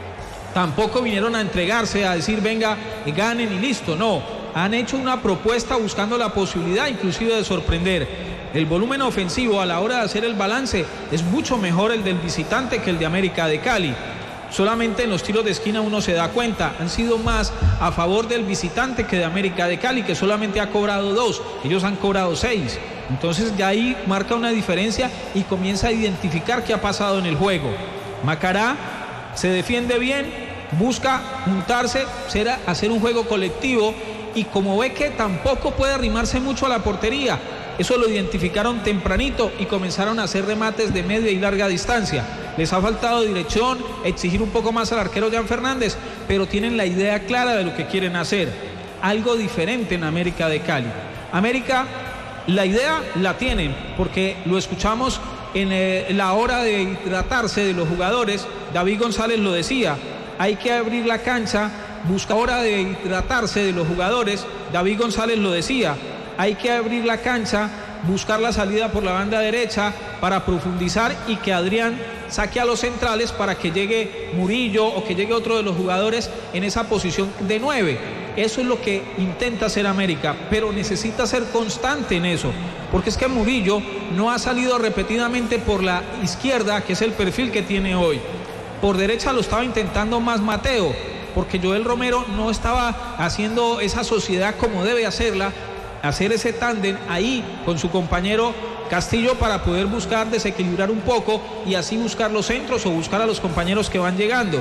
tampoco vinieron a entregarse, a decir venga, ganen y listo. No, han hecho una propuesta buscando la posibilidad inclusive de sorprender. El volumen ofensivo a la hora de hacer el balance es mucho mejor el del visitante que el de América de Cali. Solamente en los tiros de esquina uno se da cuenta, han sido más a favor del visitante que de América de Cali, que solamente ha cobrado dos, ellos han cobrado seis. Entonces ya ahí marca una diferencia y comienza a identificar qué ha pasado en el juego. Macará se defiende bien, busca juntarse, hacer un juego colectivo, y como ve que tampoco puede arrimarse mucho a la portería, eso lo identificaron tempranito y comenzaron a hacer remates de media y larga distancia. Les ha faltado dirección, exigir un poco más al arquero Jan Fernández, pero tienen la idea clara de lo que quieren hacer. Algo diferente en América de Cali. América, la idea la tienen, porque lo escuchamos en eh, la hora de hidratarse de los jugadores. David González lo decía, hay que abrir la cancha, busca hora de hidratarse de los jugadores. David González lo decía, hay que abrir la cancha, buscar la salida por la banda derecha para profundizar y que Adrián saque a los centrales para que llegue Murillo o que llegue otro de los jugadores en esa posición de nueve. Eso es lo que intenta hacer América, pero necesita ser constante en eso, porque es que Murillo no ha salido repetidamente por la izquierda, que es el perfil que tiene hoy. Por derecha lo estaba intentando más Mateo, porque Joel Romero no estaba haciendo esa sociedad como debe hacerla, hacer ese tándem ahí con su compañero Castillo para poder buscar desequilibrar un poco y así buscar los centros o buscar a los compañeros que van llegando.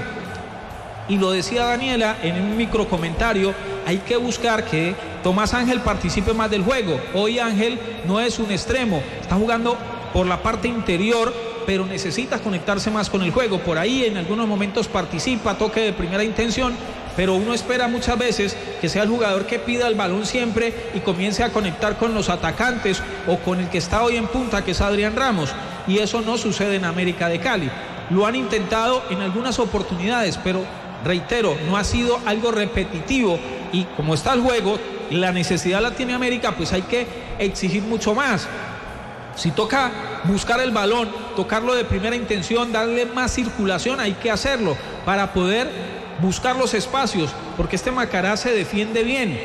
Y lo decía Daniela en un micro comentario, hay que buscar que Tomás Ángel participe más del juego. Hoy Ángel no es un extremo, está jugando por la parte interior pero necesita conectarse más con el juego. Por ahí en algunos momentos participa, toque de primera intención, pero uno espera muchas veces que sea el jugador que pida el balón siempre y comience a conectar con los atacantes o con el que está hoy en punta, que es Adrián Ramos, y eso no sucede en América de Cali. Lo han intentado en algunas oportunidades, pero reitero, no ha sido algo repetitivo, y como está el juego, la necesidad la tiene América, pues hay que exigir mucho más. Si toca buscar el balón, tocarlo de primera intención, darle más circulación, hay que hacerlo para poder buscar los espacios, porque este Macará se defiende bien,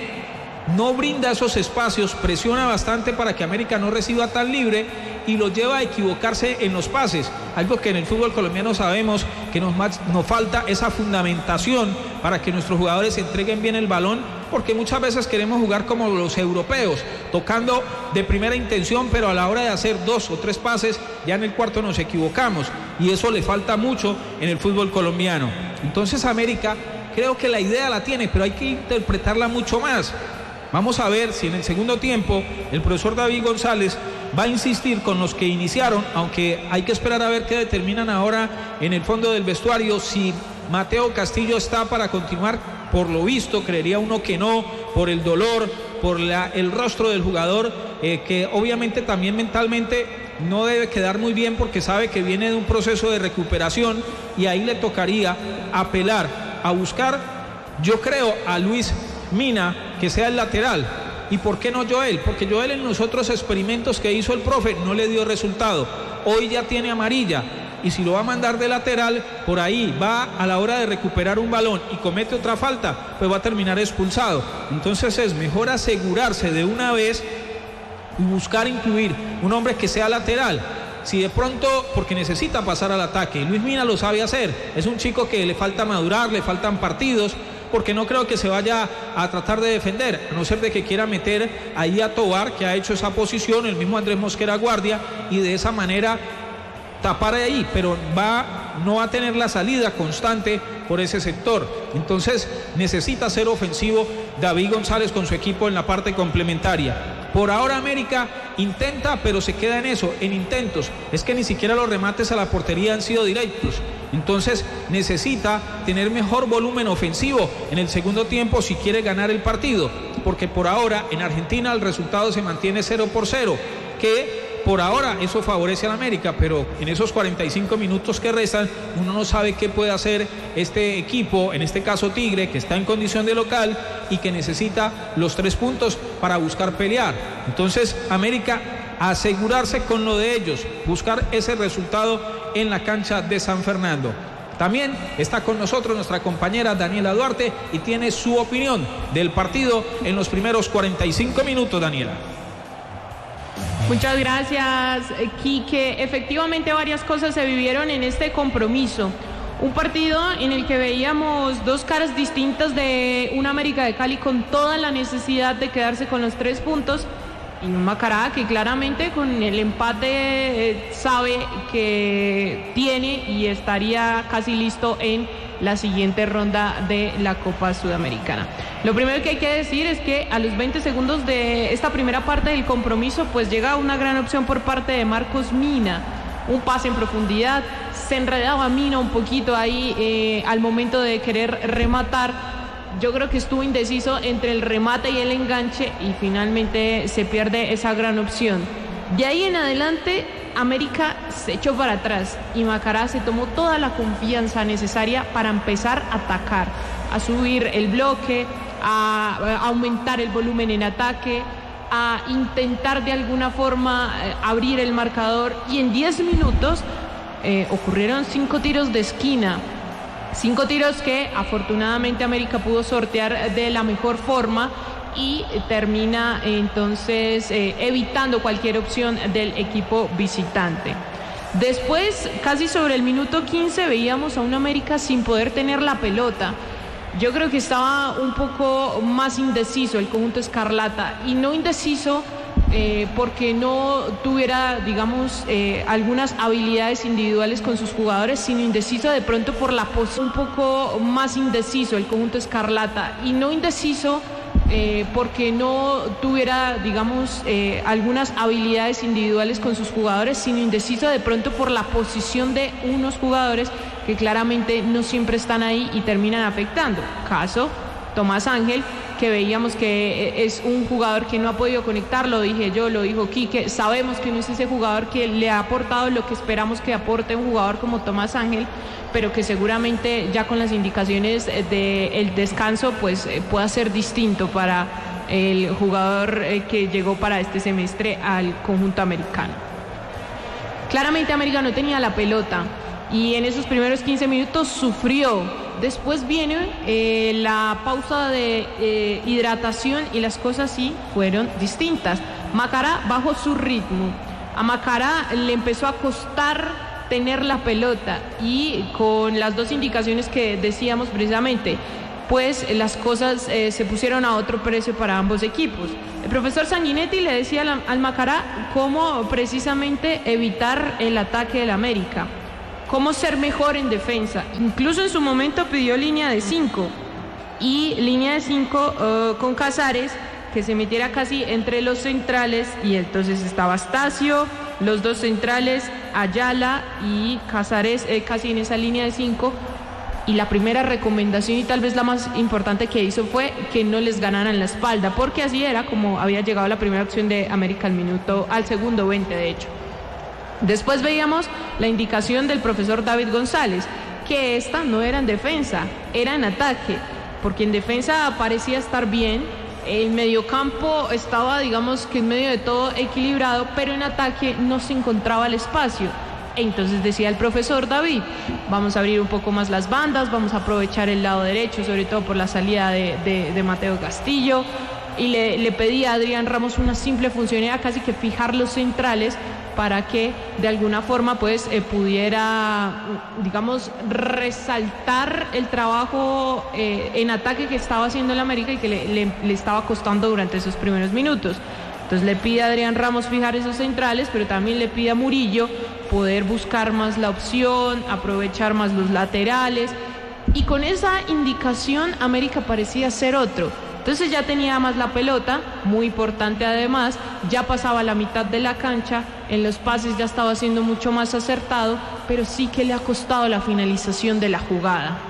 no brinda esos espacios, presiona bastante para que América no reciba tan libre y lo lleva a equivocarse en los pases, algo que en el fútbol colombiano sabemos que nos, nos falta esa fundamentación para que nuestros jugadores entreguen bien el balón, porque muchas veces queremos jugar como los europeos, tocando de primera intención, pero a la hora de hacer dos o tres pases, ya en el cuarto nos equivocamos, y eso le falta mucho en el fútbol colombiano. Entonces América, creo que la idea la tiene, pero hay que interpretarla mucho más. Vamos a ver si en el segundo tiempo el profesor David González va a insistir con los que iniciaron, aunque hay que esperar a ver qué determinan ahora en el fondo del vestuario, si Mateo Castillo está para continuar. Por lo visto, creería uno que no, por el dolor, por la, el rostro del jugador, eh, que obviamente también mentalmente no debe quedar muy bien, porque sabe que viene de un proceso de recuperación, y ahí le tocaría apelar a buscar, yo creo, a Luis Mina, que sea el lateral. ¿Y por qué no Joel? Porque Joel en los otros experimentos que hizo el profe no le dio resultado. Hoy ya tiene amarilla, y si lo va a mandar de lateral, por ahí va a la hora de recuperar un balón y comete otra falta, pues va a terminar expulsado. Entonces es mejor asegurarse de una vez y buscar incluir un hombre que sea lateral. Si de pronto, porque necesita pasar al ataque, Luis Mina lo sabe hacer, es un chico que le falta madurar, le faltan partidos, porque no creo que se vaya a tratar de defender, a no ser de que quiera meter ahí a Tobar, que ha hecho esa posición, el mismo Andrés Mosquera guardia, y de esa manera tapar ahí, pero va, no va a tener la salida constante por ese sector. Entonces necesita ser ofensivo David González con su equipo en la parte complementaria. Por ahora América intenta, pero se queda en eso, en intentos. Es que ni siquiera los remates a la portería han sido directos. Entonces necesita tener mejor volumen ofensivo en el segundo tiempo si quiere ganar el partido, porque por ahora en Argentina el resultado se mantiene cero por cero, que por ahora eso favorece a la América, pero en esos cuarenta y cinco minutos que restan, uno no sabe qué puede hacer este equipo, en este caso Tigre, que está en condición de local y que necesita los tres puntos para buscar pelear. Entonces América, asegurarse con lo de ellos, buscar ese resultado en la cancha de San Fernando. También está con nosotros nuestra compañera Daniela Duarte y tiene su opinión del partido en los primeros cuarenta y cinco minutos, Daniela. Muchas gracias, Quique. Efectivamente, varias cosas se vivieron en este compromiso. Un partido en el que veíamos dos caras distintas de una América de Cali con toda la necesidad de quedarse con los tres puntos, y un Macará que claramente con el empate eh, sabe que tiene y estaría casi listo en la siguiente ronda de la Copa Sudamericana. Lo primero que hay que decir es que a los veinte segundos de esta primera parte del compromiso, pues llega una gran opción por parte de Marcos Mina, un pase en profundidad, se enredaba Mina un poquito ahí eh, al momento de querer rematar. Yo creo que estuvo indeciso entre el remate y el enganche y finalmente se pierde esa gran opción. De ahí en adelante América se echó para atrás y Macará se tomó toda la confianza necesaria para empezar a atacar, a subir el bloque, a, a aumentar el volumen en ataque, a intentar de alguna forma eh, abrir el marcador, y en diez minutos eh, ocurrieron cinco tiros de esquina. Cinco tiros que afortunadamente América pudo sortear de la mejor forma y termina entonces eh, evitando cualquier opción del equipo visitante. Después, casi sobre el minuto quince, veíamos a un América sin poder tener la pelota. Yo creo que estaba un poco más indeciso el conjunto escarlata, y no indeciso Eh, porque no tuviera, digamos, eh, algunas habilidades individuales con sus jugadores, sino indeciso de pronto por la posición, un poco más indeciso el conjunto escarlata, y no indeciso eh, porque no tuviera, digamos, eh, algunas habilidades individuales con sus jugadores, sino indeciso de pronto por la posición de unos jugadores que claramente no siempre están ahí y terminan afectando. Caso Tomás Ángel, que veíamos que es un jugador que no ha podido conectar, lo dije yo, lo dijo Quique, sabemos que no es ese jugador que le ha aportado lo que esperamos que aporte un jugador como Tomás Ángel, pero que seguramente ya con las indicaciones del descanso pues pueda ser distinto para el jugador que llegó para este semestre al conjunto americano. Claramente América no tenía la pelota y en esos primeros quince minutos sufrió. Después viene eh, la pausa de eh, hidratación y las cosas sí fueron distintas. Macará bajó su ritmo. A Macará le empezó a costar tener la pelota y con las dos indicaciones que decíamos precisamente, pues las cosas eh, se pusieron a otro precio para ambos equipos. El profesor Sanguinetti le decía al, al Macará cómo precisamente evitar el ataque del América, cómo ser mejor en defensa. Incluso en su momento pidió línea de cinco y línea de cinco uh, con Casares, que se metiera casi entre los centrales, y entonces estaba Astacio, los dos centrales, Ayala y Casares eh, casi en esa línea de cinco. Y la primera recomendación y tal vez la más importante que hizo fue que no les ganaran la espalda, porque así era como había llegado la primera acción de América al minuto, al segundo veinte de hecho. Después veíamos la indicación del profesor David González, que esta no era en defensa, era en ataque, porque en defensa parecía estar bien, el mediocampo estaba, digamos que en medio de todo equilibrado, pero en ataque no se encontraba el espacio. Entonces decía el profesor David, vamos a abrir un poco más las bandas, vamos a aprovechar el lado derecho, sobre todo por la salida de, de, de Mateo Castillo, y le, le pedía a Adrián Ramos una simple funcionalidad, casi que fijar los centrales, para que de alguna forma pues eh, pudiera, digamos, resaltar el trabajo eh, en ataque que estaba haciendo el América y que le, le, le estaba costando durante esos primeros minutos. Entonces le pide a Adrián Ramos fijar esos centrales, pero también le pide a Murillo poder buscar más la opción, aprovechar más los laterales, y con esa indicación América parecía ser otro. Entonces ya tenía más la pelota, muy importante además, ya pasaba la mitad de la cancha, en los pases ya estaba siendo mucho más acertado, pero sí que le ha costado la finalización de la jugada.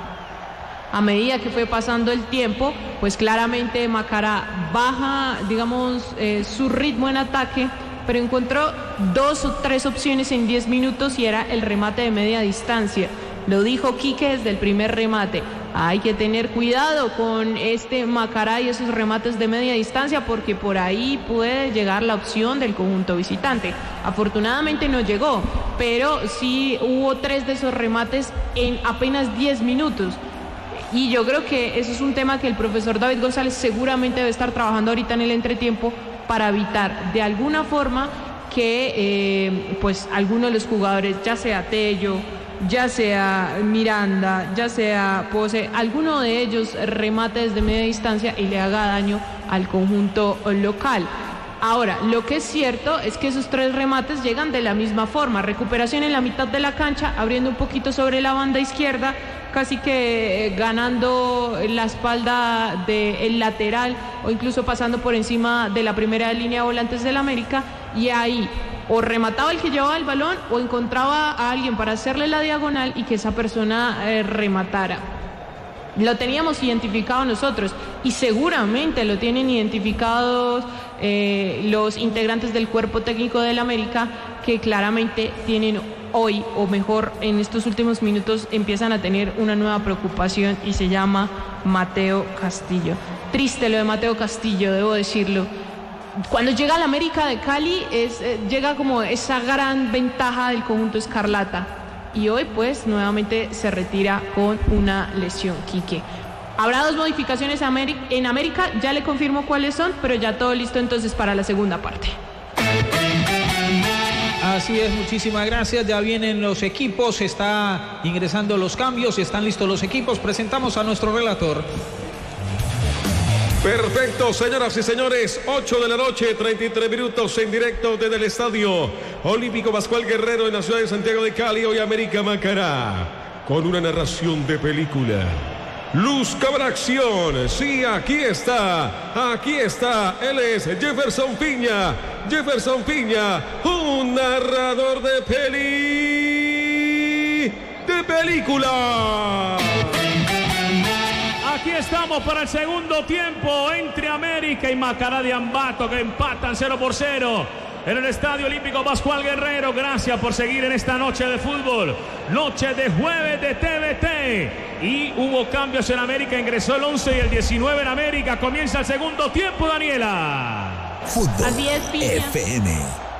A medida que fue pasando el tiempo, pues claramente Macará baja, digamos, eh, su ritmo en ataque, pero encontró dos o tres opciones en diez minutos y era el remate de media distancia. Lo dijo Quique desde el primer remate. Hay que tener cuidado con este Macará y esos remates de media distancia, porque por ahí puede llegar la opción del conjunto visitante. Afortunadamente no llegó, pero sí hubo tres de esos remates en apenas diez minutos. Y yo creo que eso es un tema que el profesor David González seguramente debe estar trabajando ahorita en el entretiempo para evitar de alguna forma que eh, pues algunos de los jugadores, ya sea Tello, ya sea Miranda, ya sea Pose, alguno de ellos remate desde media distancia y le haga daño al conjunto local. Ahora, lo que es cierto es que esos tres remates llegan de la misma forma: recuperación en la mitad de la cancha, abriendo un poquito sobre la banda izquierda, casi que eh, ganando la espalda del lateral o incluso pasando por encima de la primera línea de volantes del América, y ahí o remataba el que llevaba el balón o encontraba a alguien para hacerle la diagonal y que esa persona eh, rematara. Lo teníamos identificado nosotros y seguramente lo tienen identificados eh, los integrantes del cuerpo técnico del América, que claramente tienen hoy, o mejor en estos últimos minutos, empiezan a tener una nueva preocupación y se llama Mateo Castillo. Triste lo de Mateo Castillo, debo decirlo. Cuando llega al América de Cali es, eh, llega como esa gran ventaja del conjunto escarlata, y hoy pues nuevamente se retira con una lesión. Quique, habrá dos modificaciones en América, ya le confirmo cuáles son, pero ya todo listo entonces para la segunda parte. Así es, muchísimas gracias. Ya vienen los equipos, está ingresando los cambios, están listos los equipos. Presentamos a nuestro relator. Perfecto, señoras y señores, ocho de la noche, treinta y tres minutos en directo desde el Estadio Olímpico Pascual Guerrero en la ciudad de Santiago de Cali. Hoy América Macará, con una narración de película. Luz, cámara, acción. Sí, aquí está. Aquí está. Él es Jefferson Piña. Jefferson Piña, un narrador de peli... de película. Aquí estamos para el segundo tiempo entre América y Macará de Ambato, que empatan cero por cero. En el Estadio Olímpico Pascual Guerrero. Gracias por seguir en esta noche de fútbol, noche de jueves de T V T. Y hubo cambios en América, ingresó el once y el diecinueve en América. Comienza el segundo tiempo, Daniela. Fútbol Así es, Piña. F M.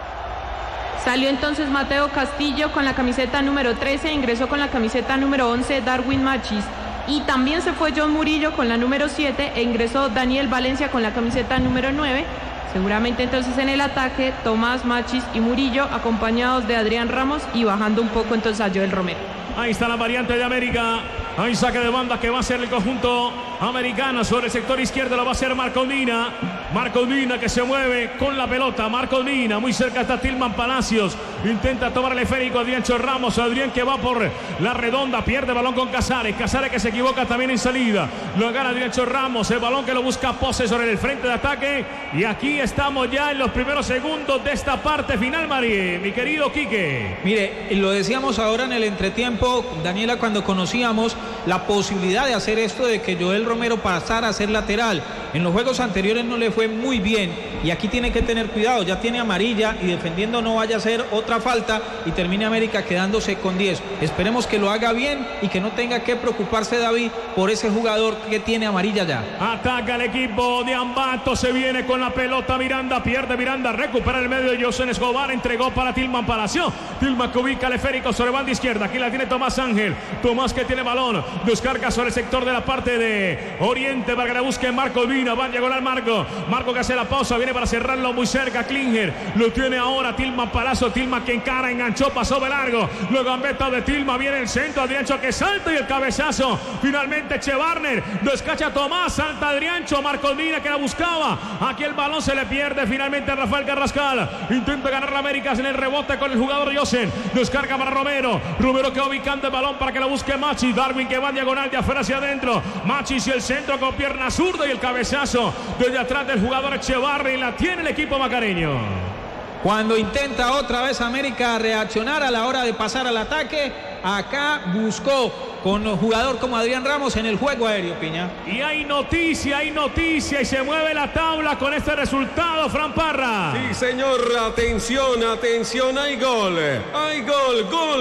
Salió entonces Mateo Castillo con la camiseta número trece, ingresó con la camiseta número once Darwin Machis. Y también se fue John Murillo con la número siete e ingresó Daniel Valencia con la camiseta número nueve. Seguramente entonces en el ataque Tomás, Machis y Murillo, acompañados de Adrián Ramos, y bajando un poco entonces a Joel Romero. Ahí está la variante de América. Hay saque de banda que va a ser el conjunto americano. Sobre el sector izquierdo lo va a hacer Marco Dina. Marco Dina que se mueve con la pelota. Marco Dina, muy cerca está Tilman Palacios. Intenta tomar el esférico Adrián Ramos. Adrián que va por la redonda. Pierde balón con Casares. Casares que se equivoca también en salida. Lo gana Adrián Ramos. El balón que lo busca Pose sobre el frente de ataque. Y aquí estamos ya en los primeros segundos de esta parte final, Mari, mi querido Quique. Mire, lo decíamos ahora en el entretiempo, Daniela, cuando conocíamos la posibilidad de hacer esto, de que Joel Romero pasara a ser lateral. En los juegos anteriores no le fue muy bien y aquí tiene que tener cuidado, ya tiene amarilla y defendiendo no vaya a ser otra falta y termine América quedándose con diez. Esperemos que lo haga bien y que no tenga que preocuparse David por ese jugador que tiene amarilla ya. Ataca el equipo de Ambato, se viene con la pelota Miranda, pierde Miranda, recupera el medio de José Escobar, entregó para Tilman Palacio. Tilman que ubica el esférico sobre banda izquierda, aquí la tiene Tomás Ángel. Tomás que tiene balón, descarga sobre el sector de la parte de Oriente para que la busque Marco Vina, va a llegar al Marco. Marco que hace la pausa, viene para cerrarlo muy cerca. Klinger lo tiene ahora Tilman Palacio. Tilman que encara, enganchó, pasó de largo. Luego gambeta de Tilman, viene el centro. Adriancho que salta y el cabezazo. Finalmente Chevarner descacha Tomás, salta Adriancho. Marco Vina que la buscaba. Aquí el balón se le pierde finalmente a Rafael Carrascal. Intenta ganar la América en el rebote con el jugador Yosen. Descarga para Romero. Romero que va ubicando el balón para que la busque Machi. Darwin que va en diagonal de afuera hacia adentro. Machis y el centro con pierna zurda y el cabezazo desde atrás del jugador Echevarri. La tiene el equipo macareño. Cuando intenta otra vez América reaccionar a la hora de pasar al ataque, acá buscó con un jugador como Adrián Ramos en el juego aéreo, Piña. Y hay noticia, hay noticia y se mueve la tabla con este resultado, Fran Parra. Sí, señor, atención, atención, hay gol, hay gol, gol,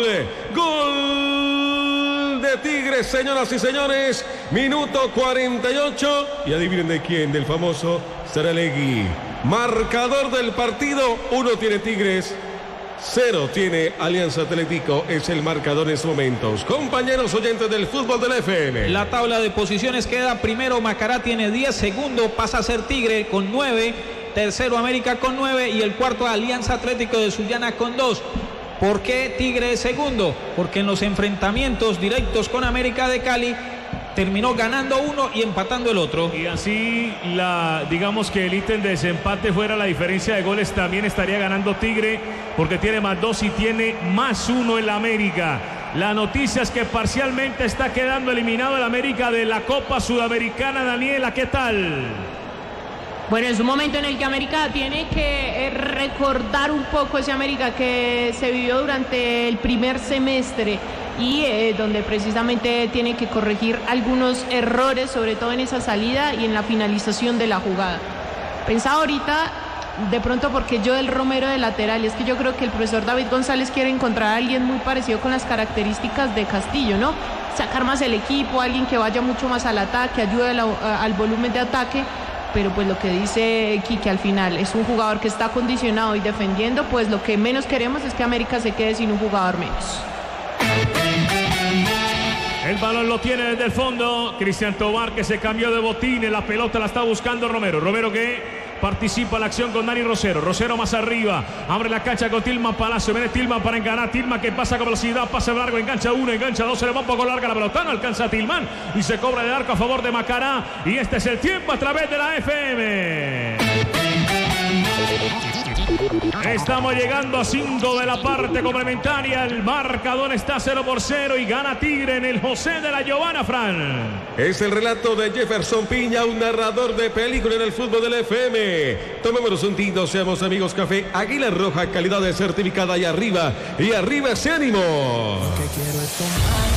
gol de Tigres, señoras y señores, minuto cuarenta y ocho, y adivinen de quién, del famoso Saralegui. Marcador del partido, uno tiene Tigres, cero tiene Alianza Atlético, es el marcador en estos momentos. Compañeros oyentes del fútbol del F M. La tabla de posiciones queda primero Macará tiene diez, segundo pasa a ser Tigre con nueve, tercero América con nueve y el cuarto Alianza Atlético de Sullana con dos. ¿Por qué Tigre es segundo? Porque en los enfrentamientos directos con América de Cali terminó ganando uno y empatando el otro. Y así, la, digamos que el ítem de desempate fuera la diferencia de goles, también estaría ganando Tigre, porque tiene más dos y tiene más uno en la América. La noticia es que parcialmente está quedando eliminado el América de la Copa Sudamericana. Daniela, ¿qué tal? Bueno, es un momento en el que América tiene que recordar un poco ese América que se vivió durante el primer semestre y eh, donde precisamente tiene que corregir algunos errores, sobre todo en esa salida y en la finalización de la jugada. Pensaba ahorita, de pronto porque Joel Romero de lateral, es que yo creo que el profesor David González quiere encontrar a alguien muy parecido con las características de Castillo, ¿no? Sacar más el equipo, alguien que vaya mucho más al ataque, ayude a la, a, al volumen de ataque. Pero pues lo que dice Quique al final, es un jugador que está acondicionado y defendiendo, pues lo que menos queremos es que América se quede sin un jugador menos. El balón lo tiene desde el fondo Cristian Tobar, que se cambió de botines, la pelota la está buscando Romero. Romero que participa en la acción con Dani Rosero. Rosero más arriba, abre la cancha con Tilman Palacio, viene Tilman para enganar. Tilman que pasa con velocidad, pasa largo, engancha uno, engancha dos, se le va un poco larga la pelota, no alcanza a Tilman y se cobra de arco a favor de Macará. Y este es el tiempo a través de la F M. Estamos llegando a cinco de la parte complementaria. El marcador está cero por cero y gana Tigre en el José de la Giovanna, Fran. Es el relato de Jefferson Piña, un narrador de película en el fútbol del F M. Tomémonos un tinto, seamos amigos. Café Águila Roja, calidad de certificada. Y arriba, y arriba ese ánimo. Lo que quiero es tomar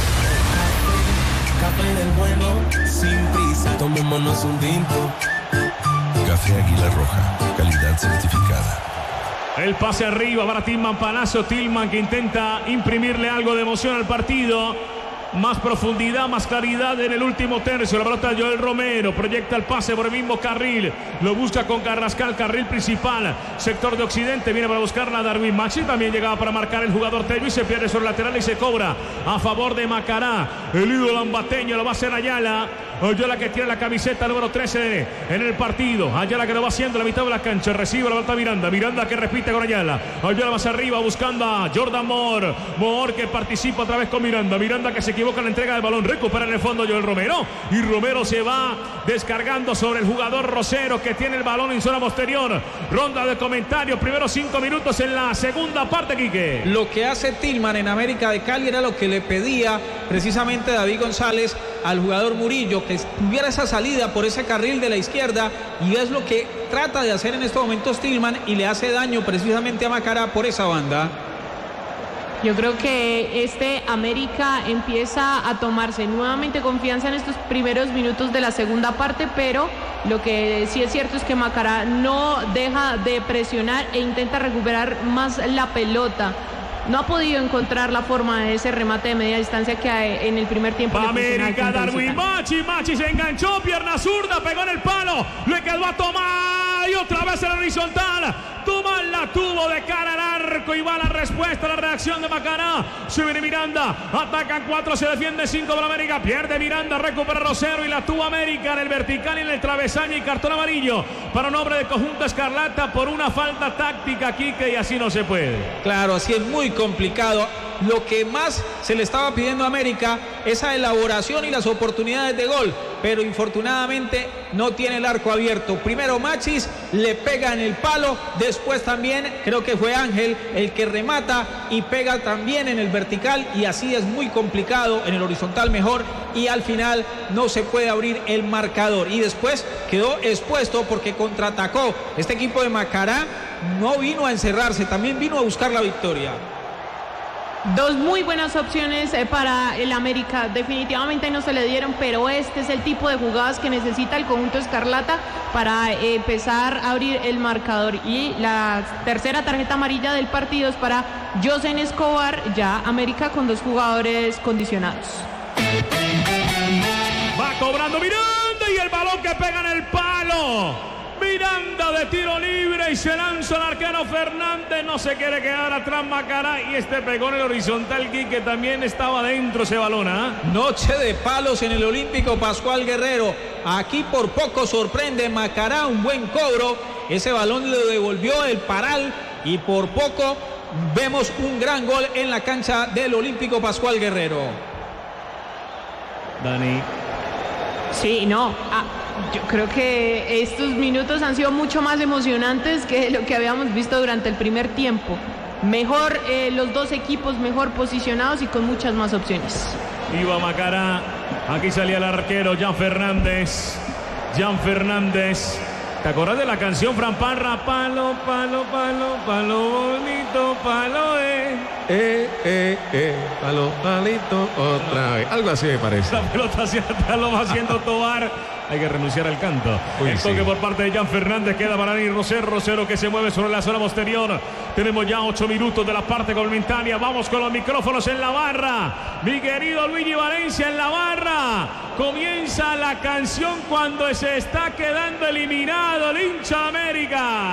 café, café del bueno, sin prisa. Tomémonos un tinto. Café Águila Roja, calidad certificada. El pase arriba para Tillman Palacio. Tillman que intenta imprimirle algo de emoción al partido. Más profundidad, más claridad en el último tercio. La pelota de Joel Romero. Proyecta el pase por el mismo carril. Lo busca con Carrascal, carril principal. Sector de occidente. Viene para buscarla Darwin Maxi. También llegaba para marcar el jugador Tello y se pierde sobre el lateral y se cobra a favor de Macará. El ídolo ambateño lo va a hacer Ayala. Ayala que tiene la camiseta número trece en el partido. Ayala que lo va haciendo en la mitad de la cancha. Recibe la pelota Miranda. Miranda que repite con Ayala. Ayala más arriba buscando a Jordan Moore. Moore que participa otra vez con Miranda. Miranda que se equivoca en la entrega del balón. Recupera en el fondo Joel Romero. Y Romero se va descargando sobre el jugador Rosero que tiene el balón en zona posterior. Ronda de comentarios. Primeros cinco minutos en la segunda parte, Quique. Lo que hace Tillman en América de Cali era lo que le pedía precisamente David González al jugador Murillo, que tuviera esa salida por ese carril de la izquierda, y es lo que trata de hacer en estos momentos Tillman y le hace daño precisamente a Macará por esa banda. Yo creo que este América empieza a tomarse nuevamente confianza en estos primeros minutos de la segunda parte, pero lo que sí es cierto es que Macará no deja de presionar e intenta recuperar más la pelota. No ha podido encontrar la forma de ese remate de media distancia que en el primer tiempo va América, Darwin Machi, Machi se enganchó, pierna zurda, pegó en el palo, le quedó a tomar y otra vez en la horizontal. Tomás la tuvo de cara al arco y va la respuesta, la reacción de Macará. Se viene Miranda, atacan cuatro, se defiende cinco para América, pierde Miranda, recupera Rosero y la tuvo América en el vertical y en el travesaño y cartón amarillo para un hombre de conjunto escarlata por una falta táctica, Quique, y así no se puede. Claro, así es muy complicado. Lo que más se le estaba pidiendo a América, esa elaboración y las oportunidades de gol, pero infortunadamente no tiene el arco abierto. Primero Machis le pega en el palo, después también creo que fue Ángel el que remata y pega también en el vertical, y así es muy complicado, en el horizontal mejor, y al final no se puede abrir el marcador, y después quedó expuesto porque contraatacó. Este equipo de Macará no vino a encerrarse, también vino a buscar la victoria. Dos muy buenas opciones para el América, definitivamente no se le dieron, pero este es el tipo de jugadas que necesita el conjunto escarlata para eh, empezar a abrir el marcador. Y la tercera tarjeta amarilla del partido es para Josen Escobar, ya América con dos jugadores condicionados. Va cobrando Miranda y el balón que pega en el palo. Miranda de tiro libre y se lanza el arquero Fernández, no se quiere quedar atrás Macará y este pegó en el horizontal, que también estaba dentro ese balón. ¿eh? Noche de palos en el Olímpico Pascual Guerrero, aquí por poco sorprende Macará, un buen cobro, ese balón lo devolvió el Paral y por poco vemos un gran gol en la cancha del Olímpico Pascual Guerrero. Dani. Sí, no, ah, yo creo que estos minutos han sido mucho más emocionantes que lo que habíamos visto durante el primer tiempo. Mejor eh, los dos equipos, mejor posicionados y con muchas más opciones. Iba Macará, aquí salía el arquero Jan Fernández. Jan Fernández. ¿Te acordás de la canción, Fran Parra? Palo, palo, palo, palo bonito, palo, eh. Eh, eh, eh, palo, palito, otra vez. Algo así me parece. La pelota hacia atrás lo va haciendo Tobar. Hay que renunciar al canto. Uy, el toque sí. Por parte de Jan Fernández queda para Dani Rosero. Rosero que se mueve sobre la zona posterior. Tenemos ya ocho minutos de la parte complementaria. Vamos con los micrófonos en la barra. Mi querido Luigi Valencia en la barra. Comienza la canción cuando se está quedando eliminado el hincha América.